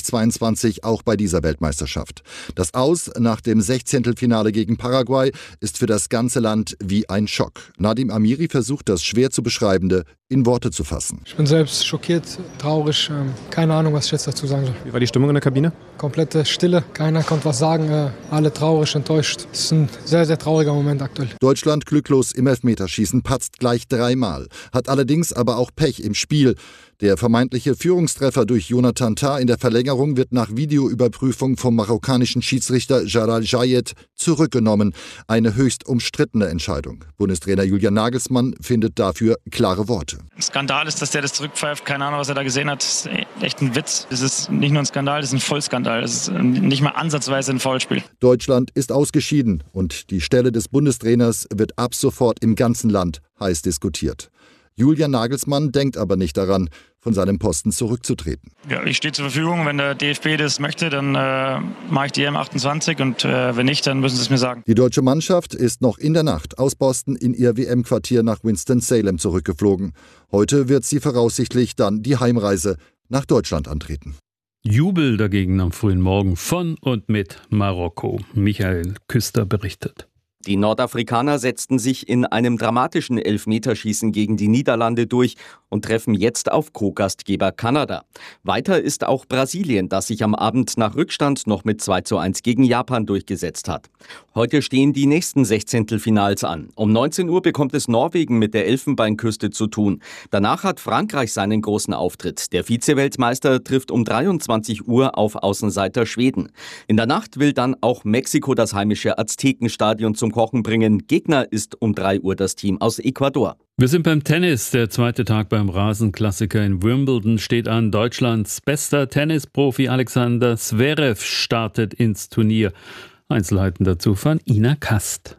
2022 auch bei dieser Weltmeisterschaft. Das Aus nach dem 16. Finale gegen Paraguay ist für das ganze Land wie ein Schock. Nadim Amiri versucht, das schwer zu Beschreibende in Worte zu fassen. Ich bin selbst schockiert, traurig, keine Ahnung, was ich jetzt dazu sagen soll. Wie war die Stimmung in der Kabine? Komplette Stille, keiner konnte was sagen, alle traurig, enttäuscht. Es ist ein sehr, sehr trauriger Moment aktuell. Deutschland glücklos im Elfmeterschießen, patzt gleich 3-mal, hat allerdings aber auch Pech im Spiel. Der vermeintliche Führungstreffer durch Jonathan Tah in der Verlängerung wird nach Videoüberprüfung vom marokkanischen Schiedsrichter Jalal Jayed zurückgenommen. Eine höchst umstrittene Entscheidung. Bundestrainer Julian Nagelsmann findet dafür klare Worte. Skandal ist, dass der das zurückpfeift. Keine Ahnung, was er da gesehen hat. Das ist echt ein Witz. Das ist nicht nur ein Skandal, das ist ein Vollskandal. Das ist nicht mal ansatzweise ein Foulspiel. Deutschland ist ausgeschieden und die Stelle des Bundestrainers wird ab sofort im ganzen Land heiß diskutiert. Julian Nagelsmann denkt aber nicht daran, von seinem Posten zurückzutreten. Ja, ich stehe zur Verfügung. Wenn der DFB das möchte, dann mache ich die M28 und wenn nicht, dann müssen sie es mir sagen. Die deutsche Mannschaft ist noch in der Nacht aus Boston in ihr WM-Quartier nach Winston-Salem zurückgeflogen. Heute wird sie voraussichtlich dann die Heimreise nach Deutschland antreten. Jubel dagegen am frühen Morgen von und mit Marokko. Michael Küster berichtet. Die Nordafrikaner setzten sich in einem dramatischen Elfmeterschießen gegen die Niederlande durch und treffen jetzt auf Co-Gastgeber Kanada. Weiter ist auch Brasilien, das sich am Abend nach Rückstand noch mit 2:1 gegen Japan durchgesetzt hat. Heute stehen die nächsten 16. an. Um 19 Uhr bekommt es Norwegen mit der Elfenbeinküste zu tun. Danach hat Frankreich seinen großen Auftritt. Der Vize-Weltmeister trifft um 23 Uhr auf Außenseiter Schweden. In der Nacht will dann auch Mexiko das heimische Aztekenstadion zum Kochen bringen. Gegner ist um 3 Uhr das Team aus Ecuador. Wir sind beim Tennis. Der zweite Tag beim Rasenklassiker in Wimbledon steht an. Deutschlands bester Tennisprofi Alexander Zverev startet ins Turnier. Einzelheiten dazu von Ina Kast.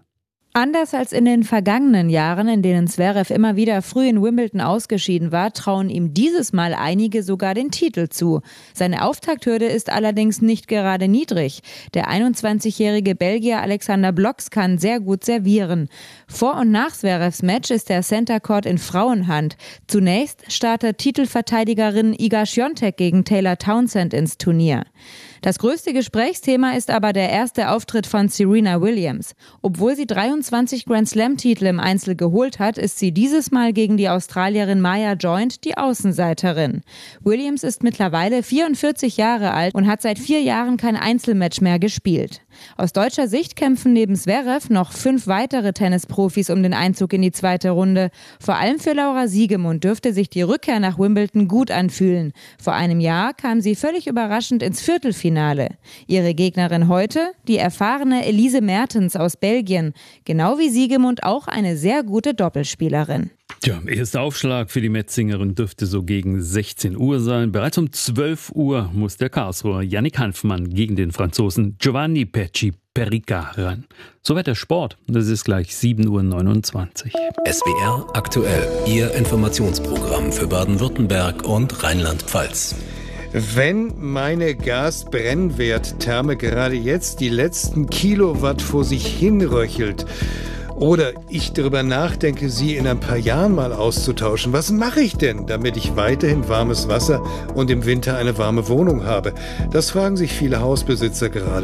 Anders als in den vergangenen Jahren, in denen Zverev immer wieder früh in Wimbledon ausgeschieden war, trauen ihm dieses Mal einige sogar den Titel zu. Seine Auftakthürde ist allerdings nicht gerade niedrig. Der 21-jährige Belgier Alexander Blocks kann sehr gut servieren. Vor und nach Zverevs Match ist der Center Court in Frauenhand. Zunächst startet Titelverteidigerin Iga Świątek gegen Taylor Townsend ins Turnier. Das größte Gesprächsthema ist aber der erste Auftritt von Serena Williams. Obwohl sie 23 Grand-Slam-Titel im Einzel geholt hat, ist sie dieses Mal gegen die Australierin Maya Joint die Außenseiterin. Williams ist mittlerweile 44 Jahre alt und hat seit 4 Jahren kein Einzelmatch mehr gespielt. Aus deutscher Sicht kämpfen neben Zverev noch 5 weitere Tennisprofis um den Einzug in die zweite Runde. Vor allem für Laura Siegemund dürfte sich die Rückkehr nach Wimbledon gut anfühlen. Vor einem Jahr kam sie völlig überraschend ins Viertelfinale. Ihre Gegnerin heute, die erfahrene Elise Mertens aus Belgien. Genau wie Siegemund auch eine sehr gute Doppelspielerin. Tja, erster Aufschlag für die Metzingerin dürfte so gegen 16 Uhr sein. Bereits um 12 Uhr muss der Karlsruher Yannick Hanfmann gegen den Franzosen Giovanni Perci-Perica ran. Soweit der Sport. Das ist gleich 7.29 Uhr. SWR aktuell. Ihr Informationsprogramm für Baden-Württemberg und Rheinland-Pfalz. Wenn meine Gasbrennwerttherme gerade jetzt die letzten Kilowatt vor sich hinröchelt, oder ich darüber nachdenke, sie in ein paar Jahren mal auszutauschen. Was mache ich denn, damit ich weiterhin warmes Wasser und im Winter eine warme Wohnung habe? Das fragen sich viele Hausbesitzer gerade.